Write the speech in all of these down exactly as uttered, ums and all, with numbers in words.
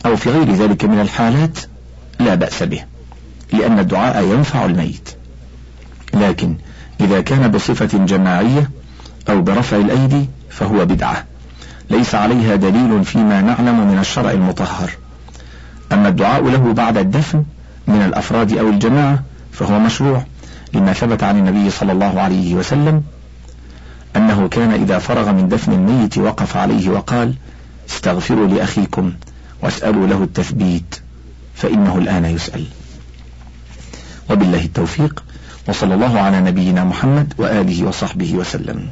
أو في غير ذلك من الحالات لا بأس به، لأن الدعاء ينفع الميت. لكن إذا كان بصفة جماعية أو برفع الأيدي فهو بدعة ليس عليها دليل فيما نعلم من الشرع المطهر. أما الدعاء له بعد الدفن من الأفراد أو الجماعة فهو مشروع، لما ثبت عن النبي صلى الله عليه وسلم أنه كان إذا فرغ من دفن الميت وقف عليه وقال: استغفروا لأخيكم واسألوا له التثبيت فإنه الآن يسأل. وبالله التوفيق، وصلى الله على نبينا محمد وآله وصحبه وسلم.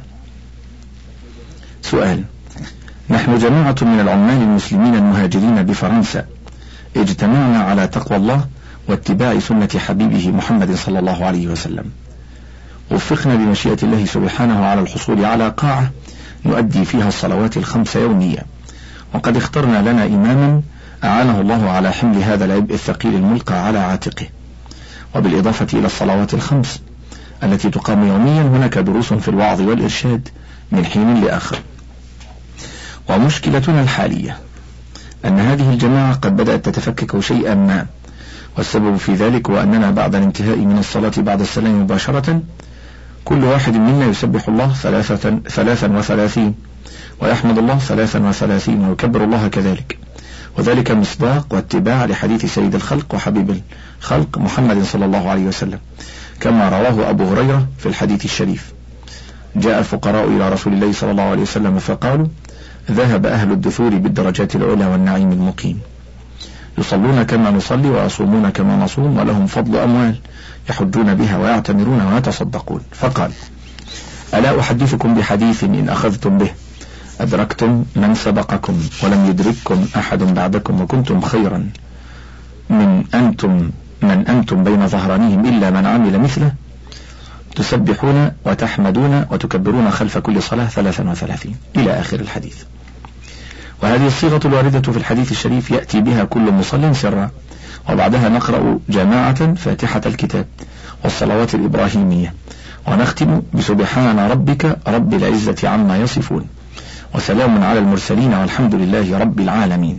سؤال: نحن جماعة من العمال المسلمين المهاجرين بفرنسا اجتمعنا على تقوى الله واتباع سنة حبيبه محمد صلى الله عليه وسلم. وفقنا بمشيئة الله سبحانه على الحصول على قاعة نؤدي فيها الصلوات الخمس يوميا، وقد اخترنا لنا إماما أعانه الله على حمل هذا العبء الثقيل الملقى على عاتقه. وبالإضافة إلى الصلوات الخمس التي تقام يوميا هناك دروس في الوعظ والإرشاد من حين لآخر. ومشكلتنا الحالية أن هذه الجماعة قد بدأت تتفكك شيئا ما، والسبب في ذلك هو أننا بعد الانتهاء من الصلاة بعد السلام مباشرة كل واحد منا يسبح الله ثلاثة ثلاثا وثلاثين ويحمد الله ثلاثا وثلاثين ويكبر الله كذلك، وذلك مصداق واتباع لحديث سيد الخلق وحبيب الخلق محمد صلى الله عليه وسلم، كما رواه أبو هريرة في الحديث الشريف: جاء الفقراء إلى رسول الله صلى الله عليه وسلم فقالوا: ذهب أهل الدثور بالدرجات العلى والنعيم المقيم، يصلون كما نصلي ويصومون كما نصوم ولهم فضل أموال يحجون بها ويعتمرون ويتصدقون. فقال: ألا أحدثكم بحديث إن أخذتم به أدركتم من سبقكم ولم يدرككم أحد بعدكم وكنتم خيرا من أنتم من أنتم بين ظهرانيهم إلا من عمل مثله، تسبحون وتحمدون وتكبرون خلف كل صلاة ثلاثا وثلاثين، إلى آخر الحديث. وهذه الصيغة الواردة في الحديث الشريف يأتي بها كل مصل سرا، وبعدها نقرأ جماعة فاتحة الكتاب والصلوات الإبراهيمية، ونختم بسبحان ربك رب العزة عما يصفون وسلام على المرسلين والحمد لله رب العالمين.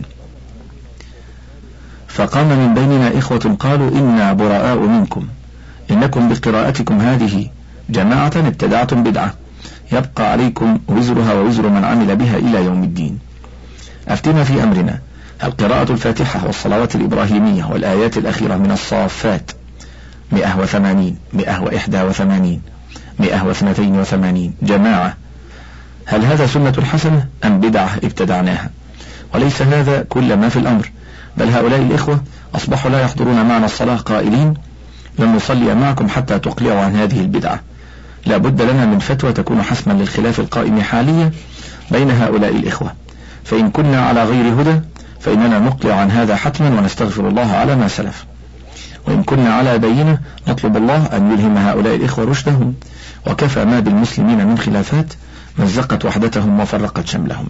فقام من بيننا إخوة قالوا: إنا براء منكم، إنكم بقراءتكم هذه جماعة ابتدعتم بدعة يبقى عليكم وزرها ووزر من عمل بها إلى يوم الدين. أفتنا في أمرنا، هل قراءة الفاتحة والصلوات الإبراهيمية والآيات الأخيرة من الصافات مئة وثمانين مئة وإحدى وثمانين مئة واثنتين وثمانين جماعة، هل هذا سنة حسنة أم بدعة ابتدعناها؟ وليس هذا كل ما في الأمر، بل هؤلاء الإخوة أصبحوا لا يحضرون معنا الصلاة قائلين: لن نصلي معكم حتى تقلعوا عن هذه البدعة. لا بد لنا من فتوى تكون حسما للخلاف القائم حاليا بين هؤلاء الإخوة، فإن كنا على غير هدى فإننا نقلع عن هذا حتما ونستغفر الله على ما سلف، وإن كنا على بينة نطلب الله أن يلهم هؤلاء الإخوة رشدهم، وكفى ما بالمسلمين من خلافات مزقت وحدتهم وفرقت شملهم.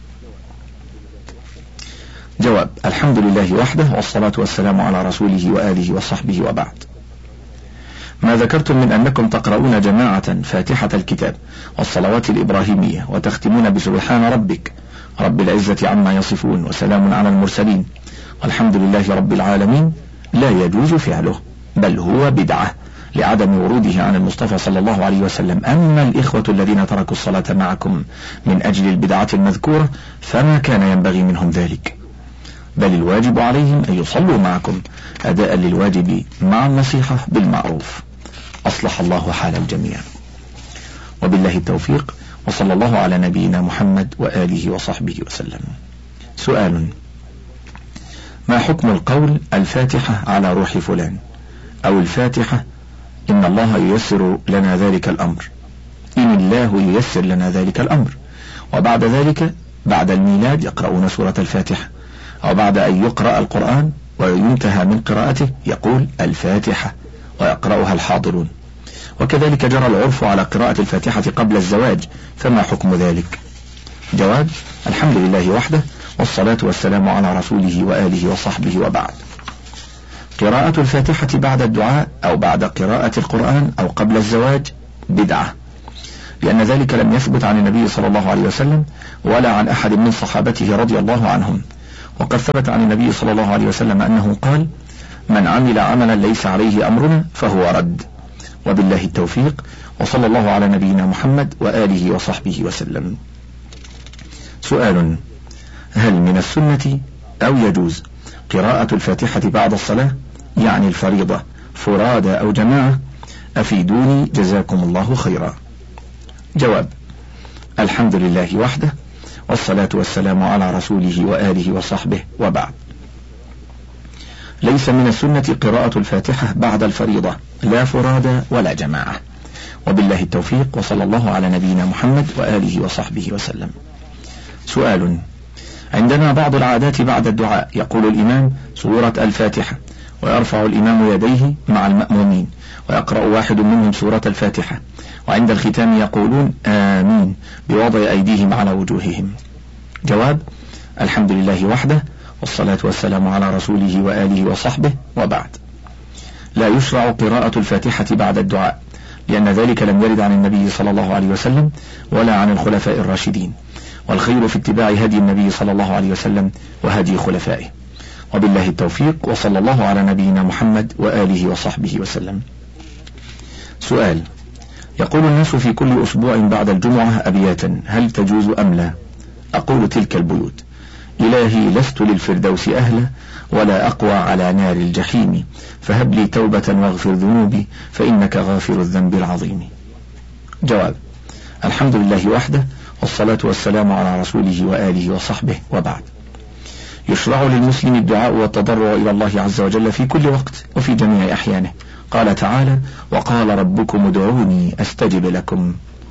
جواب: الحمد لله وحده، والصلاة والسلام على رسوله وآله وصحبه، وبعد. ما ذكرتم من أنكم تقرؤون جماعة فاتحة الكتاب والصلوات الإبراهيمية وتختمون بسبحان ربك رب العزة عما يصفون وسلام على المرسلين والحمد لله رب العالمين، لا يجوز فعله، بل هو بدعة لعدم وروده عن المصطفى صلى الله عليه وسلم. أما الإخوة الذين تركوا الصلاة معكم من أجل البدعة المذكورة فما كان ينبغي منهم ذلك، بل الواجب عليهم أن يصلوا معكم أداء للواجب مع النصيحة بالمعروف. أصلح الله حال الجميع، وبالله التوفيق، وصلى الله على نبينا محمد وآله وصحبه وسلم. سؤال: ما حكم القول الفاتحة على روح فلان، أو الفاتحة إن الله ييسر لنا ذلك الأمر، إن الله ييسر لنا ذلك الأمر، وبعد ذلك بعد الميلاد يقرؤون سورة الفاتحة، أو بعد أن يقرأ القرآن وينتهى من قراءته يقول الفاتحة ويقرأها الحاضرون، وكذلك جرى العرف على قراءة الفاتحة قبل الزواج، فما حكم ذلك؟ جواب: الحمد لله وحده، والصلاة والسلام على رسوله وآله وصحبه، وبعد. قراءة الفاتحة بعد الدعاء أو بعد قراءة القرآن أو قبل الزواج بدعة، لأن ذلك لم يثبت عن النبي صلى الله عليه وسلم ولا عن أحد من صحابته رضي الله عنهم، وقد ثبت عن النبي صلى الله عليه وسلم أنه قال: من عمل عملا ليس عليه أمرنا فهو رد. وبالله التوفيق، وصلى الله على نبينا محمد وآله وصحبه وسلم. سؤال: هل من السنة أو يجوز قراءة الفاتحة بعد الصلاة، يعني الفريضة، فرادى أو جماعة؟ أفيدوني جزاكم الله خيرا. جواب: الحمد لله وحده، والصلاة والسلام على رسوله وآله وصحبه، وبعد. ليس من السنة قراءة الفاتحة بعد الفريضة، لا فرادى ولا جماعة. وبالله التوفيق، وصلى الله على نبينا محمد وآله وصحبه وسلم. سؤال: عندنا بعض العادات بعد الدعاء، يقول الإمام سورة الفاتحة، ويرفع الإمام يديه مع المأمومين، ويقرأ واحد منهم سورة الفاتحة، وعند الختام يقولون آمين بوضع أيديهم على وجوههم. جواب: الحمد لله وحده، والصلاة والسلام على رسوله وآله وصحبه، وبعد. لا يشرع قراءة الفاتحة بعد الدعاء، لأن ذلك لم يرد عن النبي صلى الله عليه وسلم ولا عن الخلفاء الراشدين، والخير في اتباع هدي النبي صلى الله عليه وسلم وهدي خلفائه. وبالله التوفيق، وصلى الله على نبينا محمد وآله وصحبه وسلم. سؤال: يقول الناس في كل أسبوع بعد الجمعة أبياتا، هل تجوز أم لا؟ أقول تلك البيوت: إلهي لست للفردوس أهلا، ولا أقوى على نار الجحيم، فهب لي توبة واغفر ذنوبي، فإنك غافر الذنب العظيم. جواب: الحمد لله وحده، والصلاة والسلام على رسوله وآله وصحبه، وبعد. يشرع للمسلم الدعاء والتضرع إلى الله عز وجل في كل وقت وفي جميع أحيانه. قال تعالى: وقال ربكم ادعوني أستجب لكم.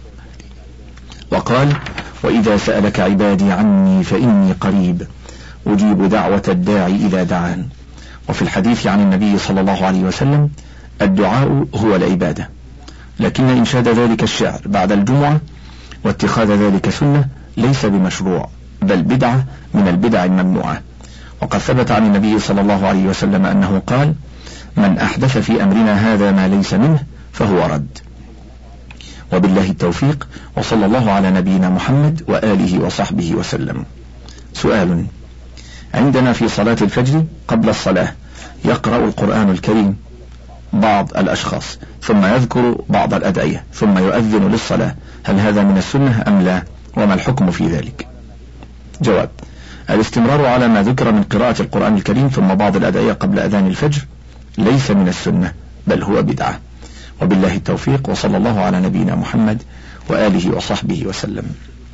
وقال: وإذا سألك عبادي عني فإني قريب أجيب دعوة الداعي إذا دعان. وفي الحديث عن النبي صلى الله عليه وسلم: الدعاء هو العبادة. لكن إنشاد ذلك الشعر بعد الجمعة واتخاذ ذلك سنة ليس بمشروع، بل بدعة من البدع الممنوعة. وقد ثبت عن النبي صلى الله عليه وسلم أنه قال: من أحدث في أمرنا هذا ما ليس منه فهو رد. وبالله التوفيق، وصلى الله على نبينا محمد وآله وصحبه وسلم. سؤال: عندنا في صلاة الفجر قبل الصلاة يقرأ القرآن الكريم بعض الأشخاص، ثم يذكر بعض الأدعية، ثم يؤذن للصلاة، هل هذا من السنة أم لا؟ وما الحكم في ذلك؟ جواب: الاستمرار على ما ذكر من قراءة القرآن الكريم ثم بعض الأدعية قبل أذان الفجر ليس من السنة، بل هو بدعة. وبالله التوفيق، وصلى الله على نبينا محمد وآله وصحبه وسلم.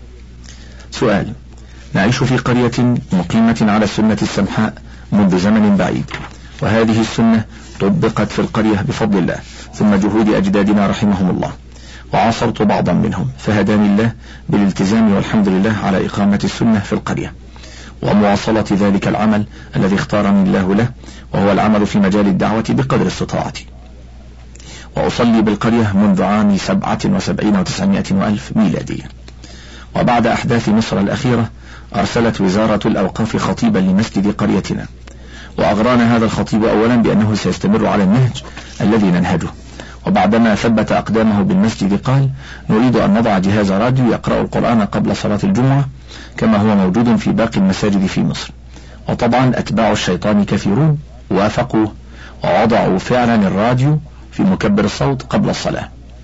سؤال: نعيش في قرية مقيمة على السنة السمحاء منذ زمن بعيد، وهذه السنة طبقت في القرية بفضل الله ثم جهود أجدادنا رحمهم الله، وعاصرت بعضا منهم، فهداني الله بالالتزام والحمد لله على إقامة السنة في القرية ومواصلة ذلك العمل الذي اختارني الله له، وهو العمل في مجال الدعوة بقدر استطاعتي. وأصلي بالقرية منذ عام سبعة وسبعين وتسعمائة وألف ميلادية. وبعد أحداث مصر الأخيرة أرسلت وزارة الأوقاف خطيبا لمسجد قريتنا، وأغرانا هذا الخطيب أولا بأنه سيستمر على النهج الذي ننهجه، وبعدما ثبت أقدامه بالمسجد قال: نريد أن نضع جهاز راديو يقرأ القرآن قبل صلاة الجمعة كما هو موجود في باقي المساجد في مصر. وطبعا أتباع الشيطان كثيرون وافقوه، ووضعوا فعلا الراديو في مكبر الصوت قبل الصلاة.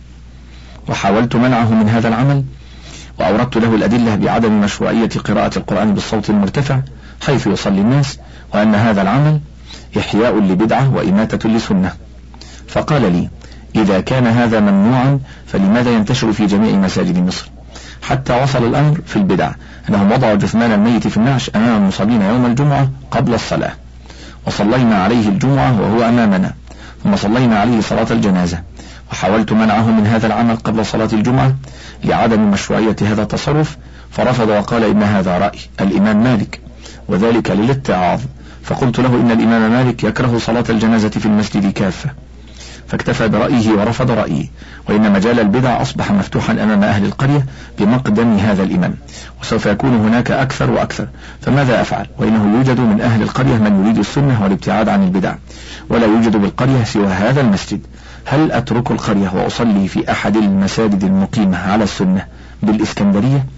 وحاولت منعه من هذا العمل، وأوردت له الأدلة بعدم مشروعية قراءة القرآن بالصوت المرتفع حيث يصلي الناس، وأن هذا العمل إحياء لبدعة وإماتة لسنة. فقال لي: إذا كان هذا ممنوعا فلماذا ينتشر في جميع مساجد مصر؟ حتى وصل الأمر في البدع أنهم وضعوا جثمان الميت في النعش أمام المصلين يوم الجمعة قبل الصلاة، وصلينا عليه الجمعة وهو أمامنا، ثم صلينا عليه صلاة الجنازة. وحاولت منعه من هذا العمل قبل صلاة الجمعة لعدم مشروعية هذا التصرف، فرفض وقال: إن هذا رأي الإمام مالك، وذلك للاتعاظ. فقلت له: إن الإمام مالك يكره صلاة الجنازة في المسجد كافة، فاكتفى برأيه ورفض رأيي، وإن مجال البدع أصبح مفتوحا أمام أهل القرية بمقدم هذا الإمام، وسوف يكون هناك أكثر وأكثر، فماذا أفعل؟ وإنه يوجد من أهل القرية من يريد السنة والابتعاد عن البدع، ولا يوجد بالقرية سوى هذا المسجد. هل أترك القرية وأصلي في أحد المساجد المقيمة على السنة بالإسكندرية،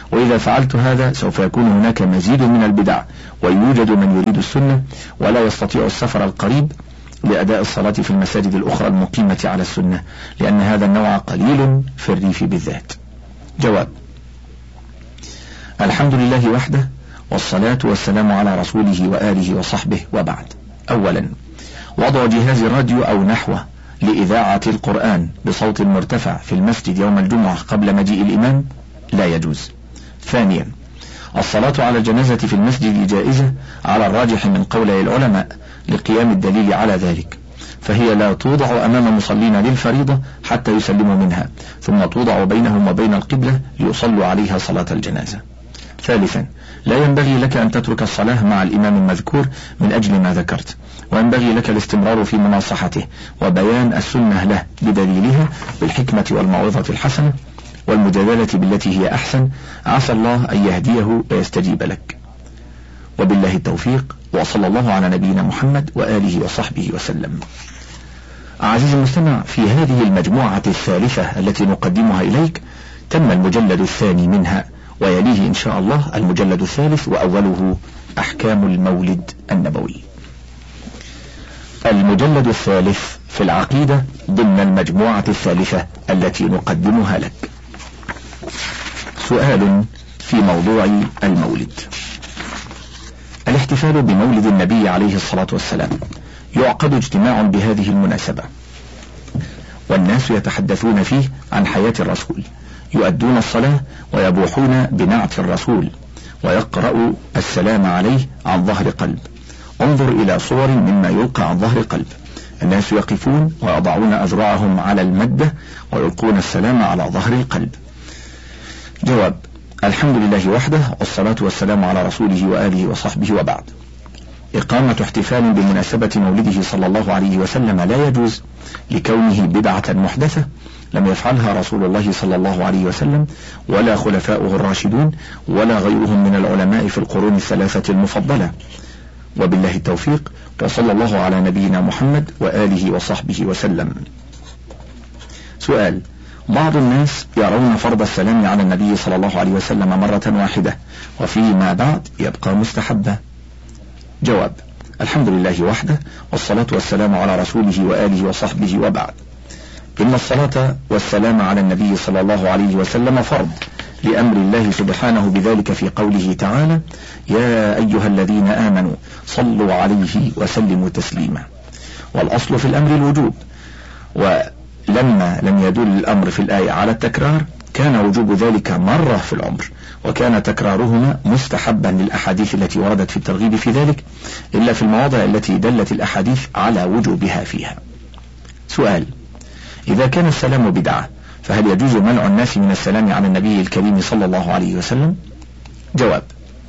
وإذا فعلت هذا سوف يكون هناك مزيد من البدع، ويوجد من يريد السنة ولا يستطيع السفر القريب لأداء الصلاة في المساجد الأخرى المقيمة على السنة، لأن هذا النوع قليل في الريف بالذات. جواب: الحمد لله وحده، والصلاة والسلام على رسوله وآله وصحبه، وبعد. أولا، وضع جهاز راديو أو نحوه لإذاعة القرآن بصوت مرتفع في المسجد يوم الجمعة قبل مجيء الإمام لا يجوز. ثانيا، الصلاة على الجنازة في المسجد جائزة على الراجح من قولي العلماء لقيام الدليل على ذلك، فهي لا توضع أمام مصلين للفريضة حتى يسلموا منها، ثم توضع بينهم وبين القبلة ليصلوا عليها صلاة الجنازة. ثالثا، لا ينبغي لك أن تترك الصلاة مع الإمام المذكور من أجل ما ذكرت، وينبغي لك الاستمرار في مناصحته وبيان السنة له بدليلها بالحكمة والموعظة الحسنة والمجادلة بالتي هي أحسن، عسى الله أن يهديه ويستجيب لك. وبالله التوفيق، وصلى الله على نبينا محمد وآله وصحبه وسلم. عزيزي المستمع، في هذه المجموعة الثالثة التي نقدمها إليك تم المجلد الثاني منها، ويليه إن شاء الله المجلد الثالث وأوله أحكام المولد النبوي. المجلد الثالث في العقيدة ضمن المجموعة الثالثة التي نقدمها لك. سؤال في موضوع المولد. الاحتفال بمولد النبي عليه الصلاة والسلام يعقد اجتماع بهذه المناسبة، والناس يتحدثون فيه عن حياة الرسول، يؤدون الصلاة ويبوحون بنعت الرسول، ويقرأ السلام عليه عن ظهر قلب. انظر إلى صور مما يلقى عن ظهر قلب، الناس يقفون ويضعون أذرعهم على المدة ويلقون السلام على ظهر القلب. جواب: الحمد لله وحده، والصلاة والسلام على رسوله وآله وصحبه، وبعد. إقامة احتفال بمناسبة مولده صلى الله عليه وسلم لا يجوز لكونه بدعة محدثة لم يفعلها رسول الله صلى الله عليه وسلم ولا خلفاؤه الراشدون ولا غيرهم من العلماء في القرون الثلاثة المفضلة. وبالله التوفيق، وصلى الله على نبينا محمد وآله وصحبه وسلم. سؤال: بعض الناس يرون فرض السلام على النبي صلى الله عليه وسلم مرة واحدة، وفيما بعد يبقى مستحبا. جواب: الحمد لله وحده، والصلاة والسلام على رسوله وآله وصحبه، وبعد. إن الصلاة والسلام على النبي صلى الله عليه وسلم فرض لأمر الله سبحانه بذلك في قوله تعالى: يا أيها الذين آمنوا صلوا عليه وسلموا تسليما. والأصل في الأمر الوجوب، ولما لم يدل الأمر في الآية على التكرار كان وجوب ذلك مرة في العمر، وكان تكرارهما مستحبا للأحاديث التي وردت في الترغيب في ذلك، إلا في المواضع التي دلت الأحاديث على وجوبها فيها. سؤال: إذا كان السلام بدعة فهل يجوز منع الناس من السلام على النبي الكريم صلى الله عليه وسلم؟ جواب: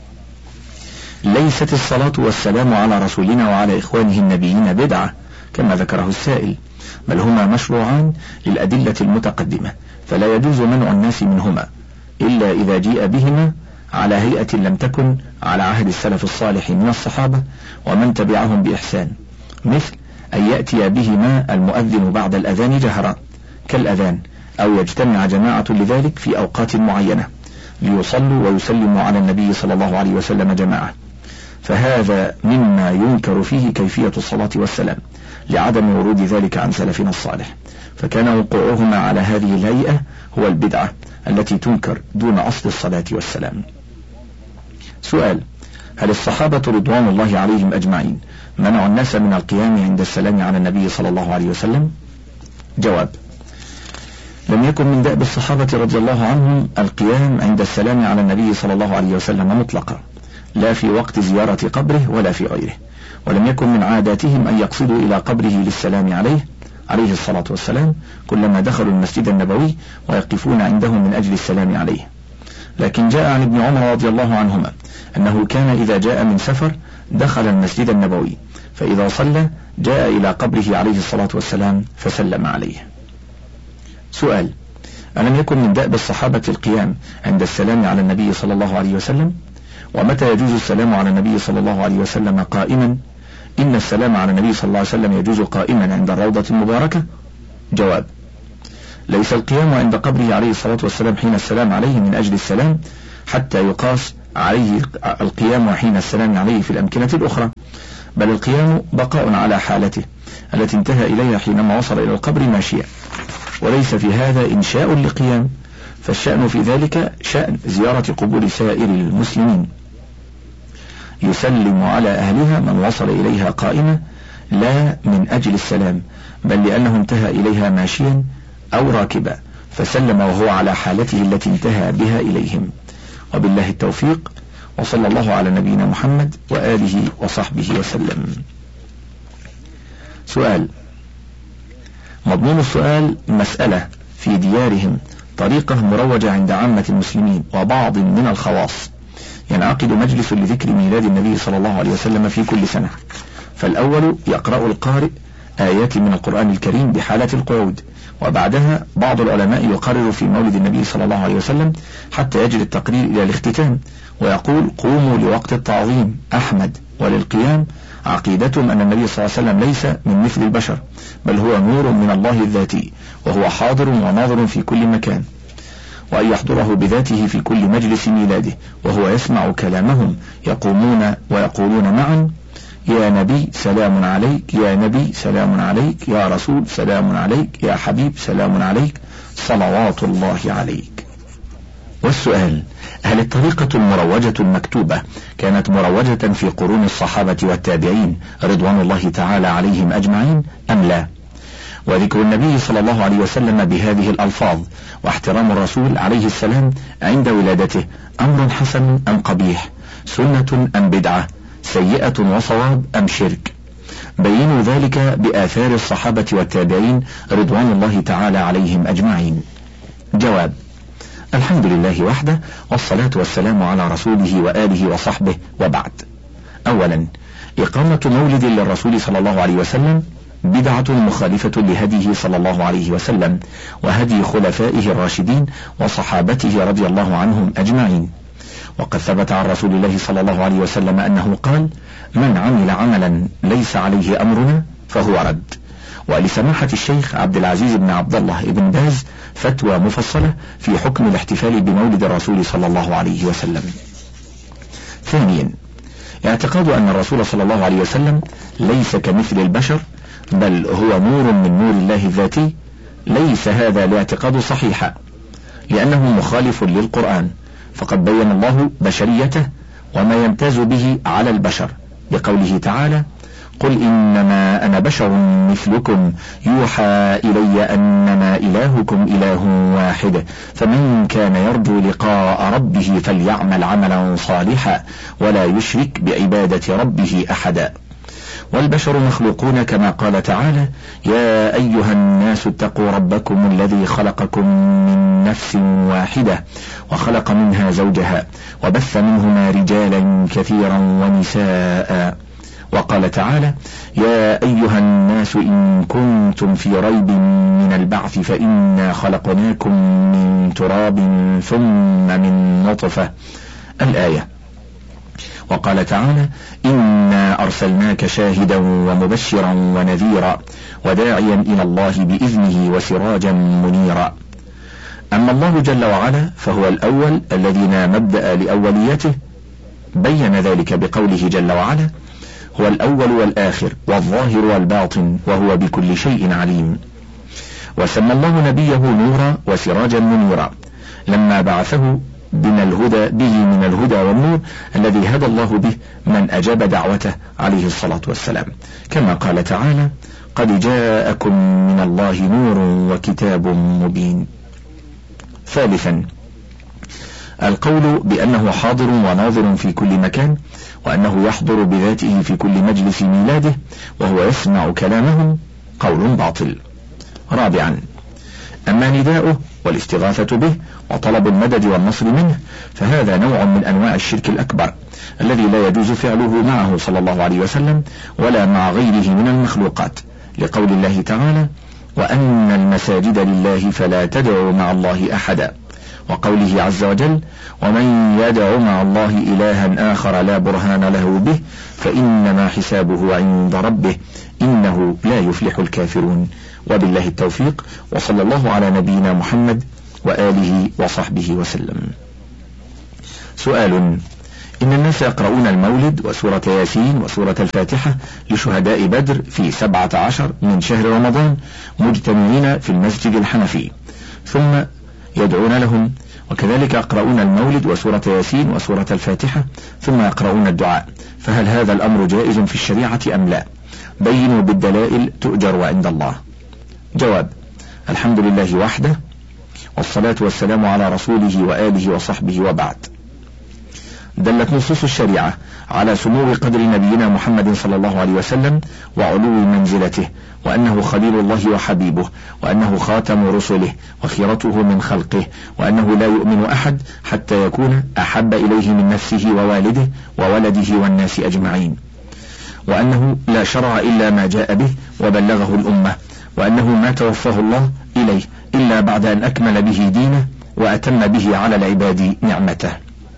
ليست الصلاة والسلام على رسولنا وعلى إخوانه النبيين بدعة كما ذكره السائل، بل هما مشروعان للأدلة المتقدمة، فلا يجوز منع الناس منهما إلا إذا جيء بهما على هيئة لم تكن على عهد السلف الصالح من الصحابة ومن تبعهم بإحسان، مثل أن يأتي بهما المؤذن بعد الأذان جهرا كالأذان، أو يجتمع جماعة لذلك في أوقات معينة ليصلوا ويسلموا على النبي صلى الله عليه وسلم جماعة، فهذا مما ينكر فيه كيفية الصلاة والسلام لعدم ورود ذلك عن سلفنا الصالح، فكان وقوعهما على هذه الهيئة هو البدعة التي تنكر دون أصل الصلاة والسلام. سؤال: هل الصحابة رضوان الله عليهم أجمعين منعوا الناس من القيام عند السلام على النبي صلى الله عليه وسلم؟ جواب: لم يكن من دأب الصحابة رضي الله عنهم القيام عند السلام على النبي صلى الله عليه وسلم مطلقا، لا في وقت زيارة قبره ولا في غيره، ولم يكن من عاداتهم أن يقصدوا إلى قبره للسلام عليه عليه الصلاة والسلام كلما دخلوا المسجد النبوي ويقفون عنده من أجل السلام عليه. لكن جاء عن ابن عمر رضي الله عنهما أنه كان إذا جاء من سفر دخل المسجد النبوي، فإذا صلى جاء إلى قبره عليه الصلاة والسلام فسلم عليه. سؤال: ألم يكن من دأب الصحابة القيام عند السلام على النبي صلى الله عليه وسلم؟ ومتى يجوز السلام على النبي صلى الله عليه وسلم قائما؟ إن السلام على النبي صلى الله عليه وسلم يجوز قائما عند الروضة المباركة. جواب: ليس القيام عند قبره عليه الصلاة والسلام حين السلام عليه من أجل السلام حتى يقاس عليه القيام حين السلام عليه في الأمكنة الأخرى، بل القيام بقاء على حالته التي انتهى إليها حينما وصل إلى القبر ماشيا، وليس في هذا إنشاء لقيام، فالشأن في ذلك شأن زيارة قبور سائر المسلمين، يسلم على أهلها من وصل إليها قائمة، لا من أجل السلام، بل لأنه انتهى إليها ماشيا أو راكبا فسلم وهو على حالته التي انتهى بها إليهم. وبالله التوفيق، وصلى الله على نبينا محمد وآله وصحبه وسلم. سؤال. مضمون السؤال: مسألة في ديارهم طريقة مروجة عند عامة المسلمين وبعض من الخواص، ينعقد مجلس لذكر ميلاد النبي صلى الله عليه وسلم في كل سنة، فالأول يقرأ القارئ آيات من القرآن الكريم بحالة القعود، وبعدها بعض العلماء يقرر في مولد النبي صلى الله عليه وسلم حتى يجري التقرير إلى الاختتام، ويقول: قوموا لوقت التعظيم أحمد. وللقيام عقيدتهم أن النبي صلى الله عليه وسلم ليس من مثل البشر، بل هو نور من الله الذاتي، وهو حاضر وناظر في كل مكان، وأن يحضره بذاته في كل مجلس ميلاده وهو يسمع كلامهم، يقومون ويقولون معا: يا نبي سلام عليك، يا نبي سلام عليك، يا رسول سلام عليك، يا حبيب سلام عليك، صلوات الله عليك. والسؤال: هل الطريقة المروجة المكتوبة كانت مروجة في قرون الصحابة والتابعين رضوان الله تعالى عليهم أجمعين أم لا؟ وذكر النبي صلى الله عليه وسلم بهذه الألفاظ واحترام الرسول عليه السلام عند ولادته أمر حسن أم قبيح؟ سنة أم بدعة؟ سيئة وصواب أم شرك؟ بينوا ذلك بآثار الصحابة والتابعين رضوان الله تعالى عليهم أجمعين. جواب: الحمد لله وحده، والصلاة والسلام على رسوله وآله وصحبه، وبعد. أولا، إقامة مولد للرسول صلى الله عليه وسلم بدعة مخالفة لهديه صلى الله عليه وسلم وهدي خلفائه الراشدين وصحابته رضي الله عنهم أجمعين. وقد ثبت عن رسول الله صلى الله عليه وسلم أنه قال: من عمل عملا ليس عليه أمرنا فهو رد. ولسماحة الشيخ عبد العزيز بن عبد الله بن باز فتوى مفصلة في حكم الاحتفال بمولد الرسول صلى الله عليه وسلم. ثانيا، اعتقاد أن الرسول صلى الله عليه وسلم ليس كمثل البشر، بل هو نور من نور الله الذاتي، ليس هذا الاعتقاد صحيحا، لأنه مخالف للقرآن، فقد بين الله بشريته وما يمتاز به على البشر بقوله تعالى: قل إنما أنا بشر مثلكم يوحى إلي أنما إلهكم إله واحد فمن كان يرجو لقاء ربه فليعمل عملا صالحا ولا يشرك بعبادة ربه أحدا. والبشر مخلوقون كما قال تعالى: يا أيها الناس اتقوا ربكم الذي خلقكم من نفس واحدة وخلق منها زوجها وبث منهما رجالا كثيرا ونساء. وقال تعالى: يا أيها الناس إن كنتم في ريب من البعث فإنا خلقناكم من تراب ثم من نطفة. الآية. وقال تعالى: إنا أرسلناك شاهدا ومبشرا ونذيرا وداعيا إلى الله بإذنه وسراجا منيرا. أما الله جل وعلا فهو الأول الذي لا مبدأ لأوليته، بين ذلك بقوله جل وعلا: هو الأول والآخر والظاهر والباطن وهو بكل شيء عليم. وسمى الله نبيه نورا وسراجا منيرا لما بعثه من الهدى به من الهدى والنور الذي هدى الله به من أجاب دعوته عليه الصلاة والسلام، كما قال تعالى: قد جاءكم من الله نور وكتاب مبين. ثالثا، القول بأنه حاضر وناظر في كل مكان، وأنه يحضر بذاته في كل مجلس ميلاده وهو يسمع كلامهم، قول باطل. رابعا، أما نداؤه والاستغاثة به وطلب المدد والنصر منه فهذا نوع من أنواع الشرك الأكبر الذي لا يجوز فعله معه صلى الله عليه وسلم ولا مع غيره من المخلوقات، لقول الله تعالى: وأن المساجد لله فلا تدعوا مع الله أحدا، وقوله عز وجل: ومن يدع مع الله إلها آخر لا برهان له به فإنما حسابه عند ربه إنه لا يفلح الكافرون. وبالله التوفيق، وصلى الله على نبينا محمد وآله وصحبه وسلم. سؤال: إن الناس يقرؤون المولد وسورة ياسين وسورة الفاتحة لشهداء بدر في سبعة عشر من شهر رمضان مجتمعين في المسجد الحنفي، ثم يدعون لهم، وكذلك يقرؤون المولد وسورة ياسين وسورة الفاتحة ثم يقرؤون الدعاء، فهل هذا الأمر جائز في الشريعة أم لا؟ بينوا بالدلائل تؤجر عند الله. جواب: الحمد لله وحده، والصلاة والسلام على رسوله وآله وصحبه، وبعد. دلت نصوص الشريعة على سمو قدر نبينا محمد صلى الله عليه وسلم وعلو منزلته، وأنه خليل الله وحبيبه، وأنه خاتم رسله وخيرته من خلقه، وأنه لا يؤمن أحد حتى يكون أحب إليه من نفسه ووالده وولده والناس أجمعين، وأنه لا شرع إلا ما جاء به وبلغه الأمة، وأنه ما توفاه الله إليه إلا بعد أن أكمل به دينه وأتم به على العباد نعمته.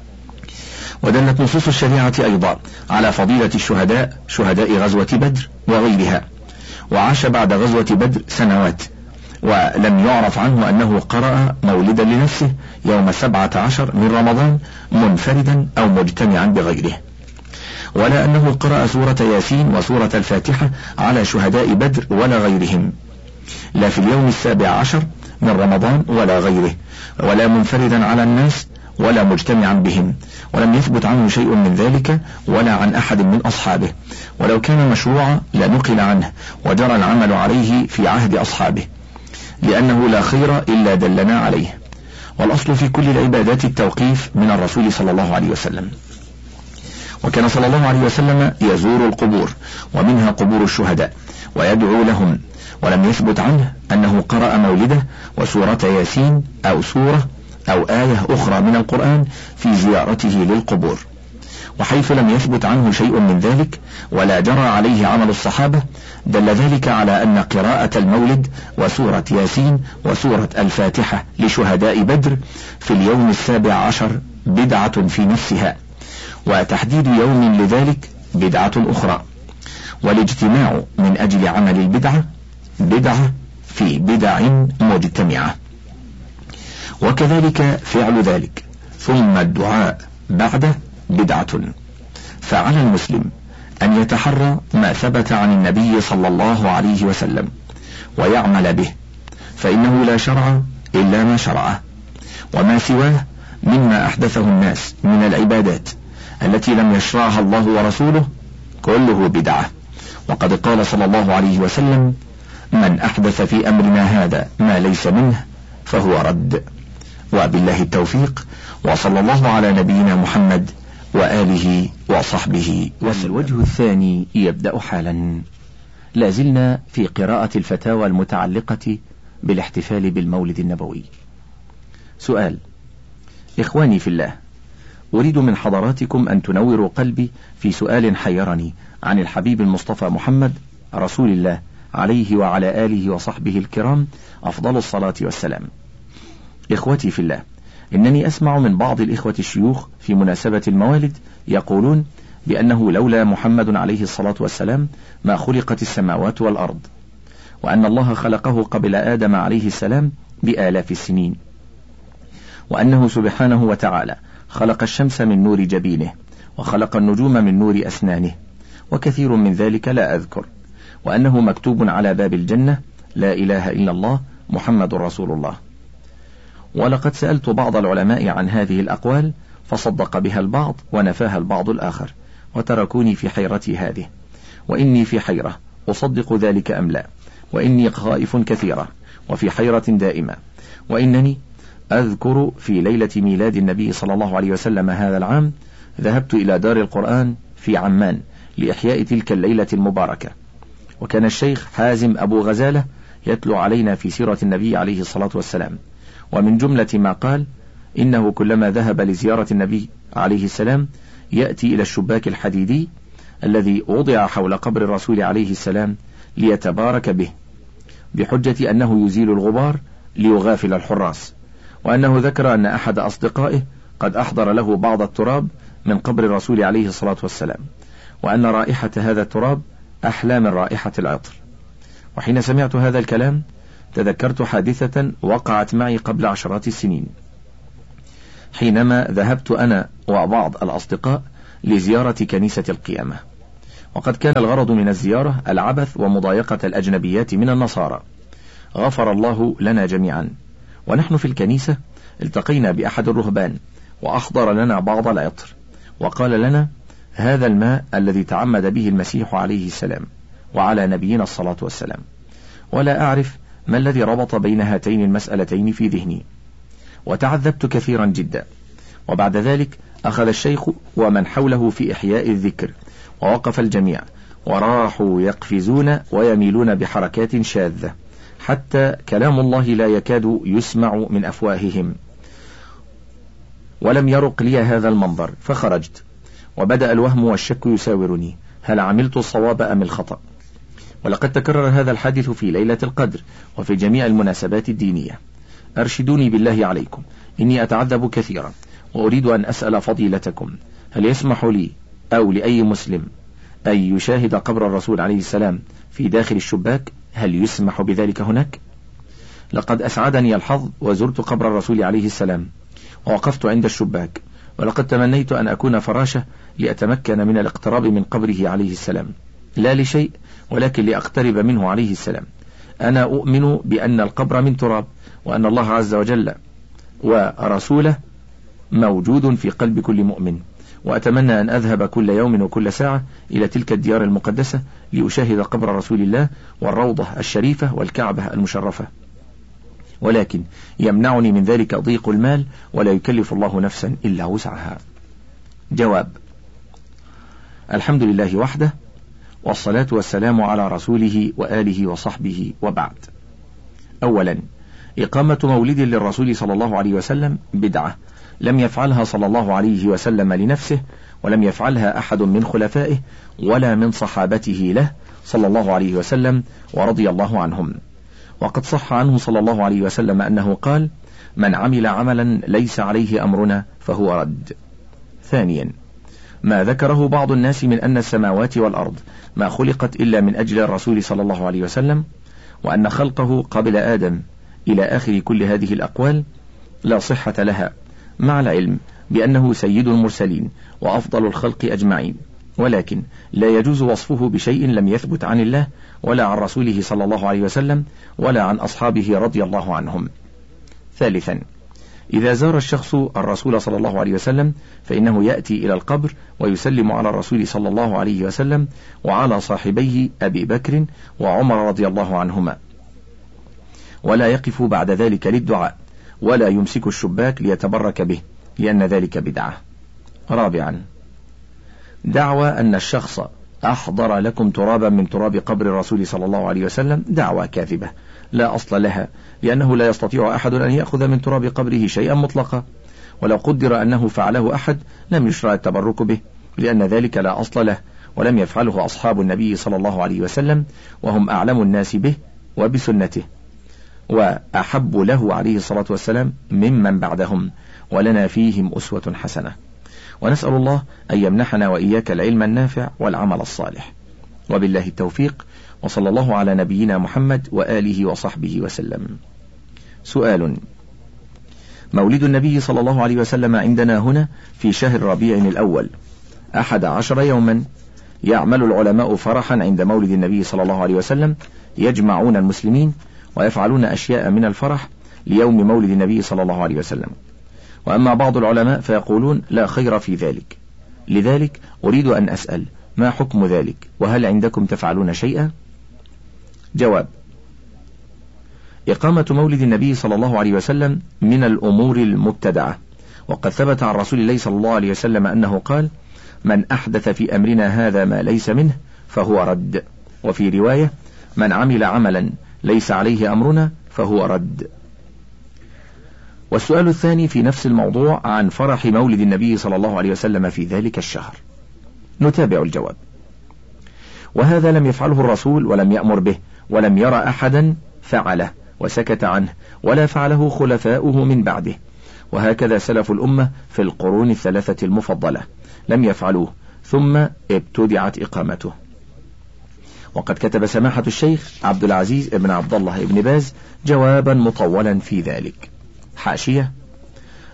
ودلت نصوص الشريعة أيضا على فضيلة الشهداء، شهداء غزوة بدر وغيرها، وعاش بعد غزوة بدر سنوات، ولم يعرف عنه أنه قرأ مولدا لنفسه يوم سبعة عشر من رمضان منفردا أو مجتمعا بغيره، ولا أنه قرأ سورة ياسين وسورة الفاتحة على شهداء بدر ولا غيرهم، لا في اليوم السابع عشر من رمضان ولا غيره، ولا منفردا على الناس ولا مجتمعا بهم، ولم يثبت عنه شيء من ذلك ولا عن أحد من أصحابه، ولو كان مشروعا لنقل عنه وجرى العمل عليه في عهد أصحابه، لأنه لا خير إلا دلنا عليه. والأصل في كل العبادات التوقيف من الرسول صلى الله عليه وسلم، وكان صلى الله عليه وسلم يزور القبور ومنها قبور الشهداء ويدعو لهم، ولم يثبت عنه أنه قرأ مولده وسورة ياسين أو سورة أو آية أخرى من القرآن في زيارته للقبور. وحيث لم يثبت عنه شيء من ذلك ولا جرى عليه عمل الصحابة، دل ذلك على أن قراءة المولد وسورة ياسين وسورة الفاتحة لشهداء بدر في اليوم السابع عشر بدعة في نفسها، وتحديد يوم لذلك بدعة أخرى، والاجتماع من أجل عمل البدعة بدعة في بدع مجتمعة، وكذلك فعل ذلك ثم الدعاء بعده بدعة. فعلى المسلم أن يتحرى ما ثبت عن النبي صلى الله عليه وسلم ويعمل به، فإنه لا شرع إلا ما شرعه، وما سواه مما أحدثه الناس من العبادات التي لم يشرعها الله ورسوله كله بدعة. وقد قال صلى الله عليه وسلم: من أحدث في أمرنا هذا ما ليس منه فهو رد. وبالله التوفيق، وصلى الله على نبينا محمد وآله وصحبه وسلم. الوجه الثاني يبدأ حالا. لازلنا في قراءة الفتاوى المتعلقة بالاحتفال بالمولد النبوي. سؤال: إخواني في الله، أريد من حضراتكم أن تنوروا قلبي في سؤال حيرني عن الحبيب المصطفى محمد رسول الله عليه وعلى آله وصحبه الكرام أفضل الصلاة والسلام. إخوتي في الله، إنني أسمع من بعض الإخوة الشيوخ في مناسبة الموالد يقولون بأنه لولا محمد عليه الصلاة والسلام ما خلقت السماوات والأرض، وأن الله خلقه قبل آدم عليه السلام بآلاف السنين، وأنه سبحانه وتعالى خلق الشمس من نور جبينه، وخلق النجوم من نور أسنانه، وكثير من ذلك لا أذكر، وأنه مكتوب على باب الجنة: لا إله إلا الله محمد رسول الله. ولقد سألت بعض العلماء عن هذه الأقوال فصدق بها البعض ونفاها البعض الآخر، وتركوني في حيرتي هذه، وإني في حيرة أصدق ذلك أم لا، وإني خائف كثيرة وفي حيرة دائمة. وإنني أذكر في ليلة ميلاد النبي صلى الله عليه وسلم هذا العام ذهبت إلى دار القرآن في عمان لإحياء تلك الليلة المباركة، وكان الشيخ حازم أبو غزالة يتلو علينا في سيرة النبي عليه الصلاة والسلام، ومن جملة ما قال: إنه كلما ذهب لزيارة النبي عليه السلام يأتي إلى الشباك الحديدي الذي وضع حول قبر الرسول عليه السلام ليتبارك به، بحجة أنه يزيل الغبار ليغافل الحراس، وأنه ذكر أن أحد أصدقائه قد أحضر له بعض التراب من قبر الرسول عليه الصلاة والسلام، وأن رائحة هذا التراب أحلى من رائحة العطر. وحين سمعت هذا الكلام تذكرت حادثة وقعت معي قبل عشرات السنين، حينما ذهبت أنا وبعض الأصدقاء لزيارة كنيسة القيامة، وقد كان الغرض من الزيارة العبث ومضايقة الأجنبيات من النصارى، غفر الله لنا جميعا. ونحن في الكنيسة التقينا بأحد الرهبان وأحضر لنا بعض العطر، وقال لنا: هذا الماء الذي تعمد به المسيح عليه السلام وعلى نبينا الصلاة والسلام. ولا أعرف ما الذي ربط بين هاتين المسألتين في ذهني، وتعذبت كثيرا جدا. وبعد ذلك أخذ الشيخ ومن حوله في إحياء الذكر، ووقف الجميع وراحوا يقفزون ويميلون بحركات شاذة حتى كلام الله لا يكاد يسمع من أفواههم. ولم يرق لي هذا المنظر، فخرجت وبدأ الوهم والشك يساورني، هل عملت الصواب أم الخطأ؟ ولقد تكرر هذا الحادث في ليلة القدر وفي جميع المناسبات الدينية. أرشدوني بالله عليكم، إني أتعذب كثيرا وأريد أن أسأل فضيلتكم، هل يسمح لي أو لأي مسلم أن يشاهد قبر الرسول عليه السلام في داخل الشباك؟ هل يسمح بذلك هناك؟ لقد أسعدني الحظ وزرت قبر الرسول عليه السلام ووقفت عند الشباك، ولقد تمنيت أن أكون فراشة لأتمكن من الاقتراب من قبره عليه السلام، لا لشيء ولكن لأقترب منه عليه السلام. أنا أؤمن بأن القبر من تراب، وأن الله عز وجل ورسوله موجود في قلب كل مؤمن، وأتمنى أن أذهب كل يوم وكل ساعة إلى تلك الديار المقدسة لأشاهد قبر رسول الله والروضة الشريفة والكعبة المشرفة، ولكن يمنعني من ذلك ضيق المال، ولا يكلف الله نفسا إلا وسعها. جواب: الحمد لله وحده، والصلاة والسلام على رسوله وآله وصحبه، وبعد. أولا، إقامة مولد للرسول صلى الله عليه وسلم بدعة لم يفعلها صلى الله عليه وسلم لنفسه، ولم يفعلها أحد من خلفائه ولا من صحابته له صلى الله عليه وسلم ورضي الله عنهم. وقد صح عنه صلى الله عليه وسلم أنه قال: من عمل عملا ليس عليه أمرنا فهو رد. ثانيا، ما ذكره بعض الناس من أن السماوات والأرض ما خلقت إلا من أجل الرسول صلى الله عليه وسلم، وأن خلقه قبل آدم إلى آخر كل هذه الأقوال لا صحة لها، مع العلم بأنه سيد المرسلين وأفضل الخلق أجمعين، ولكن لا يجوز وصفه بشيء لم يثبت عن الله ولا عن رسوله صلى الله عليه وسلم ولا عن أصحابه رضي الله عنهم. ثالثا، إذا زار الشخص الرسول صلى الله عليه وسلم فإنه يأتي إلى القبر ويسلم على الرسول صلى الله عليه وسلم وعلى صاحبيه أبي بكر وعمر رضي الله عنهما، ولا يقف بعد ذلك للدعاء، ولا يمسك الشباك ليتبرك به، لأن ذلك بدعة. رابعا، دعوى أن الشخص أحضر لكم ترابا من تراب قبر الرسول صلى الله عليه وسلم دعوى كاذبة لا أصل لها، لأنه لا يستطيع أحد أن يأخذ من تراب قبره شيئا مطلقا، ولو قدر أنه فعله أحد لم يشرع التبرك به، لأن ذلك لا أصل له، ولم يفعله أصحاب النبي صلى الله عليه وسلم، وهم أعلم الناس به وبسنته وأحب له عليه الصلاة والسلام ممن بعدهم، ولنا فيهم أسوة حسنة. ونسأل الله أن يمنحنا وإياك العلم النافع والعمل الصالح، وبالله التوفيق، وصلى الله على نبينا محمد وآله وصحبه وسلم. سؤال: مولد النبي صلى الله عليه وسلم عندنا هنا في شهر ربيع الأول أحد عشر يوما، يعمل العلماء فرحا عند مولد النبي صلى الله عليه وسلم، يجمعون المسلمين ويفعلون أشياء من الفرح ليوم مولد النبي صلى الله عليه وسلم. وأما بعض العلماء فيقولون لا خير في ذلك، لذلك أريد أن أسأل ما حكم ذلك، وهل عندكم تفعلون شيئا؟ جواب: إقامة مولد النبي صلى الله عليه وسلم من الأمور المبتدعة، وقد ثبت عن رسول الله صلى الله عليه وسلم أنه قال: من أحدث في أمرنا هذا ما ليس منه فهو رد، وفي رواية: من عمل عملا ليس عليه أمرنا فهو رد. والسؤال الثاني في نفس الموضوع عن فرح مولد النبي صلى الله عليه وسلم في ذلك الشهر. نتابع الجواب: وهذا لم يفعله الرسول ولم يأمر به، ولم يرى أحدا فعله وسكت عنه، ولا فعله خلفاؤه من بعده، وهكذا سلف الأمة في القرون الثلاثة المفضلة لم يفعلوه، ثم ابتدعت إقامته. وقد كتب سماحة الشيخ عبد العزيز ابن عبد الله ابن باز جوابا مطولا في ذلك. حاشية: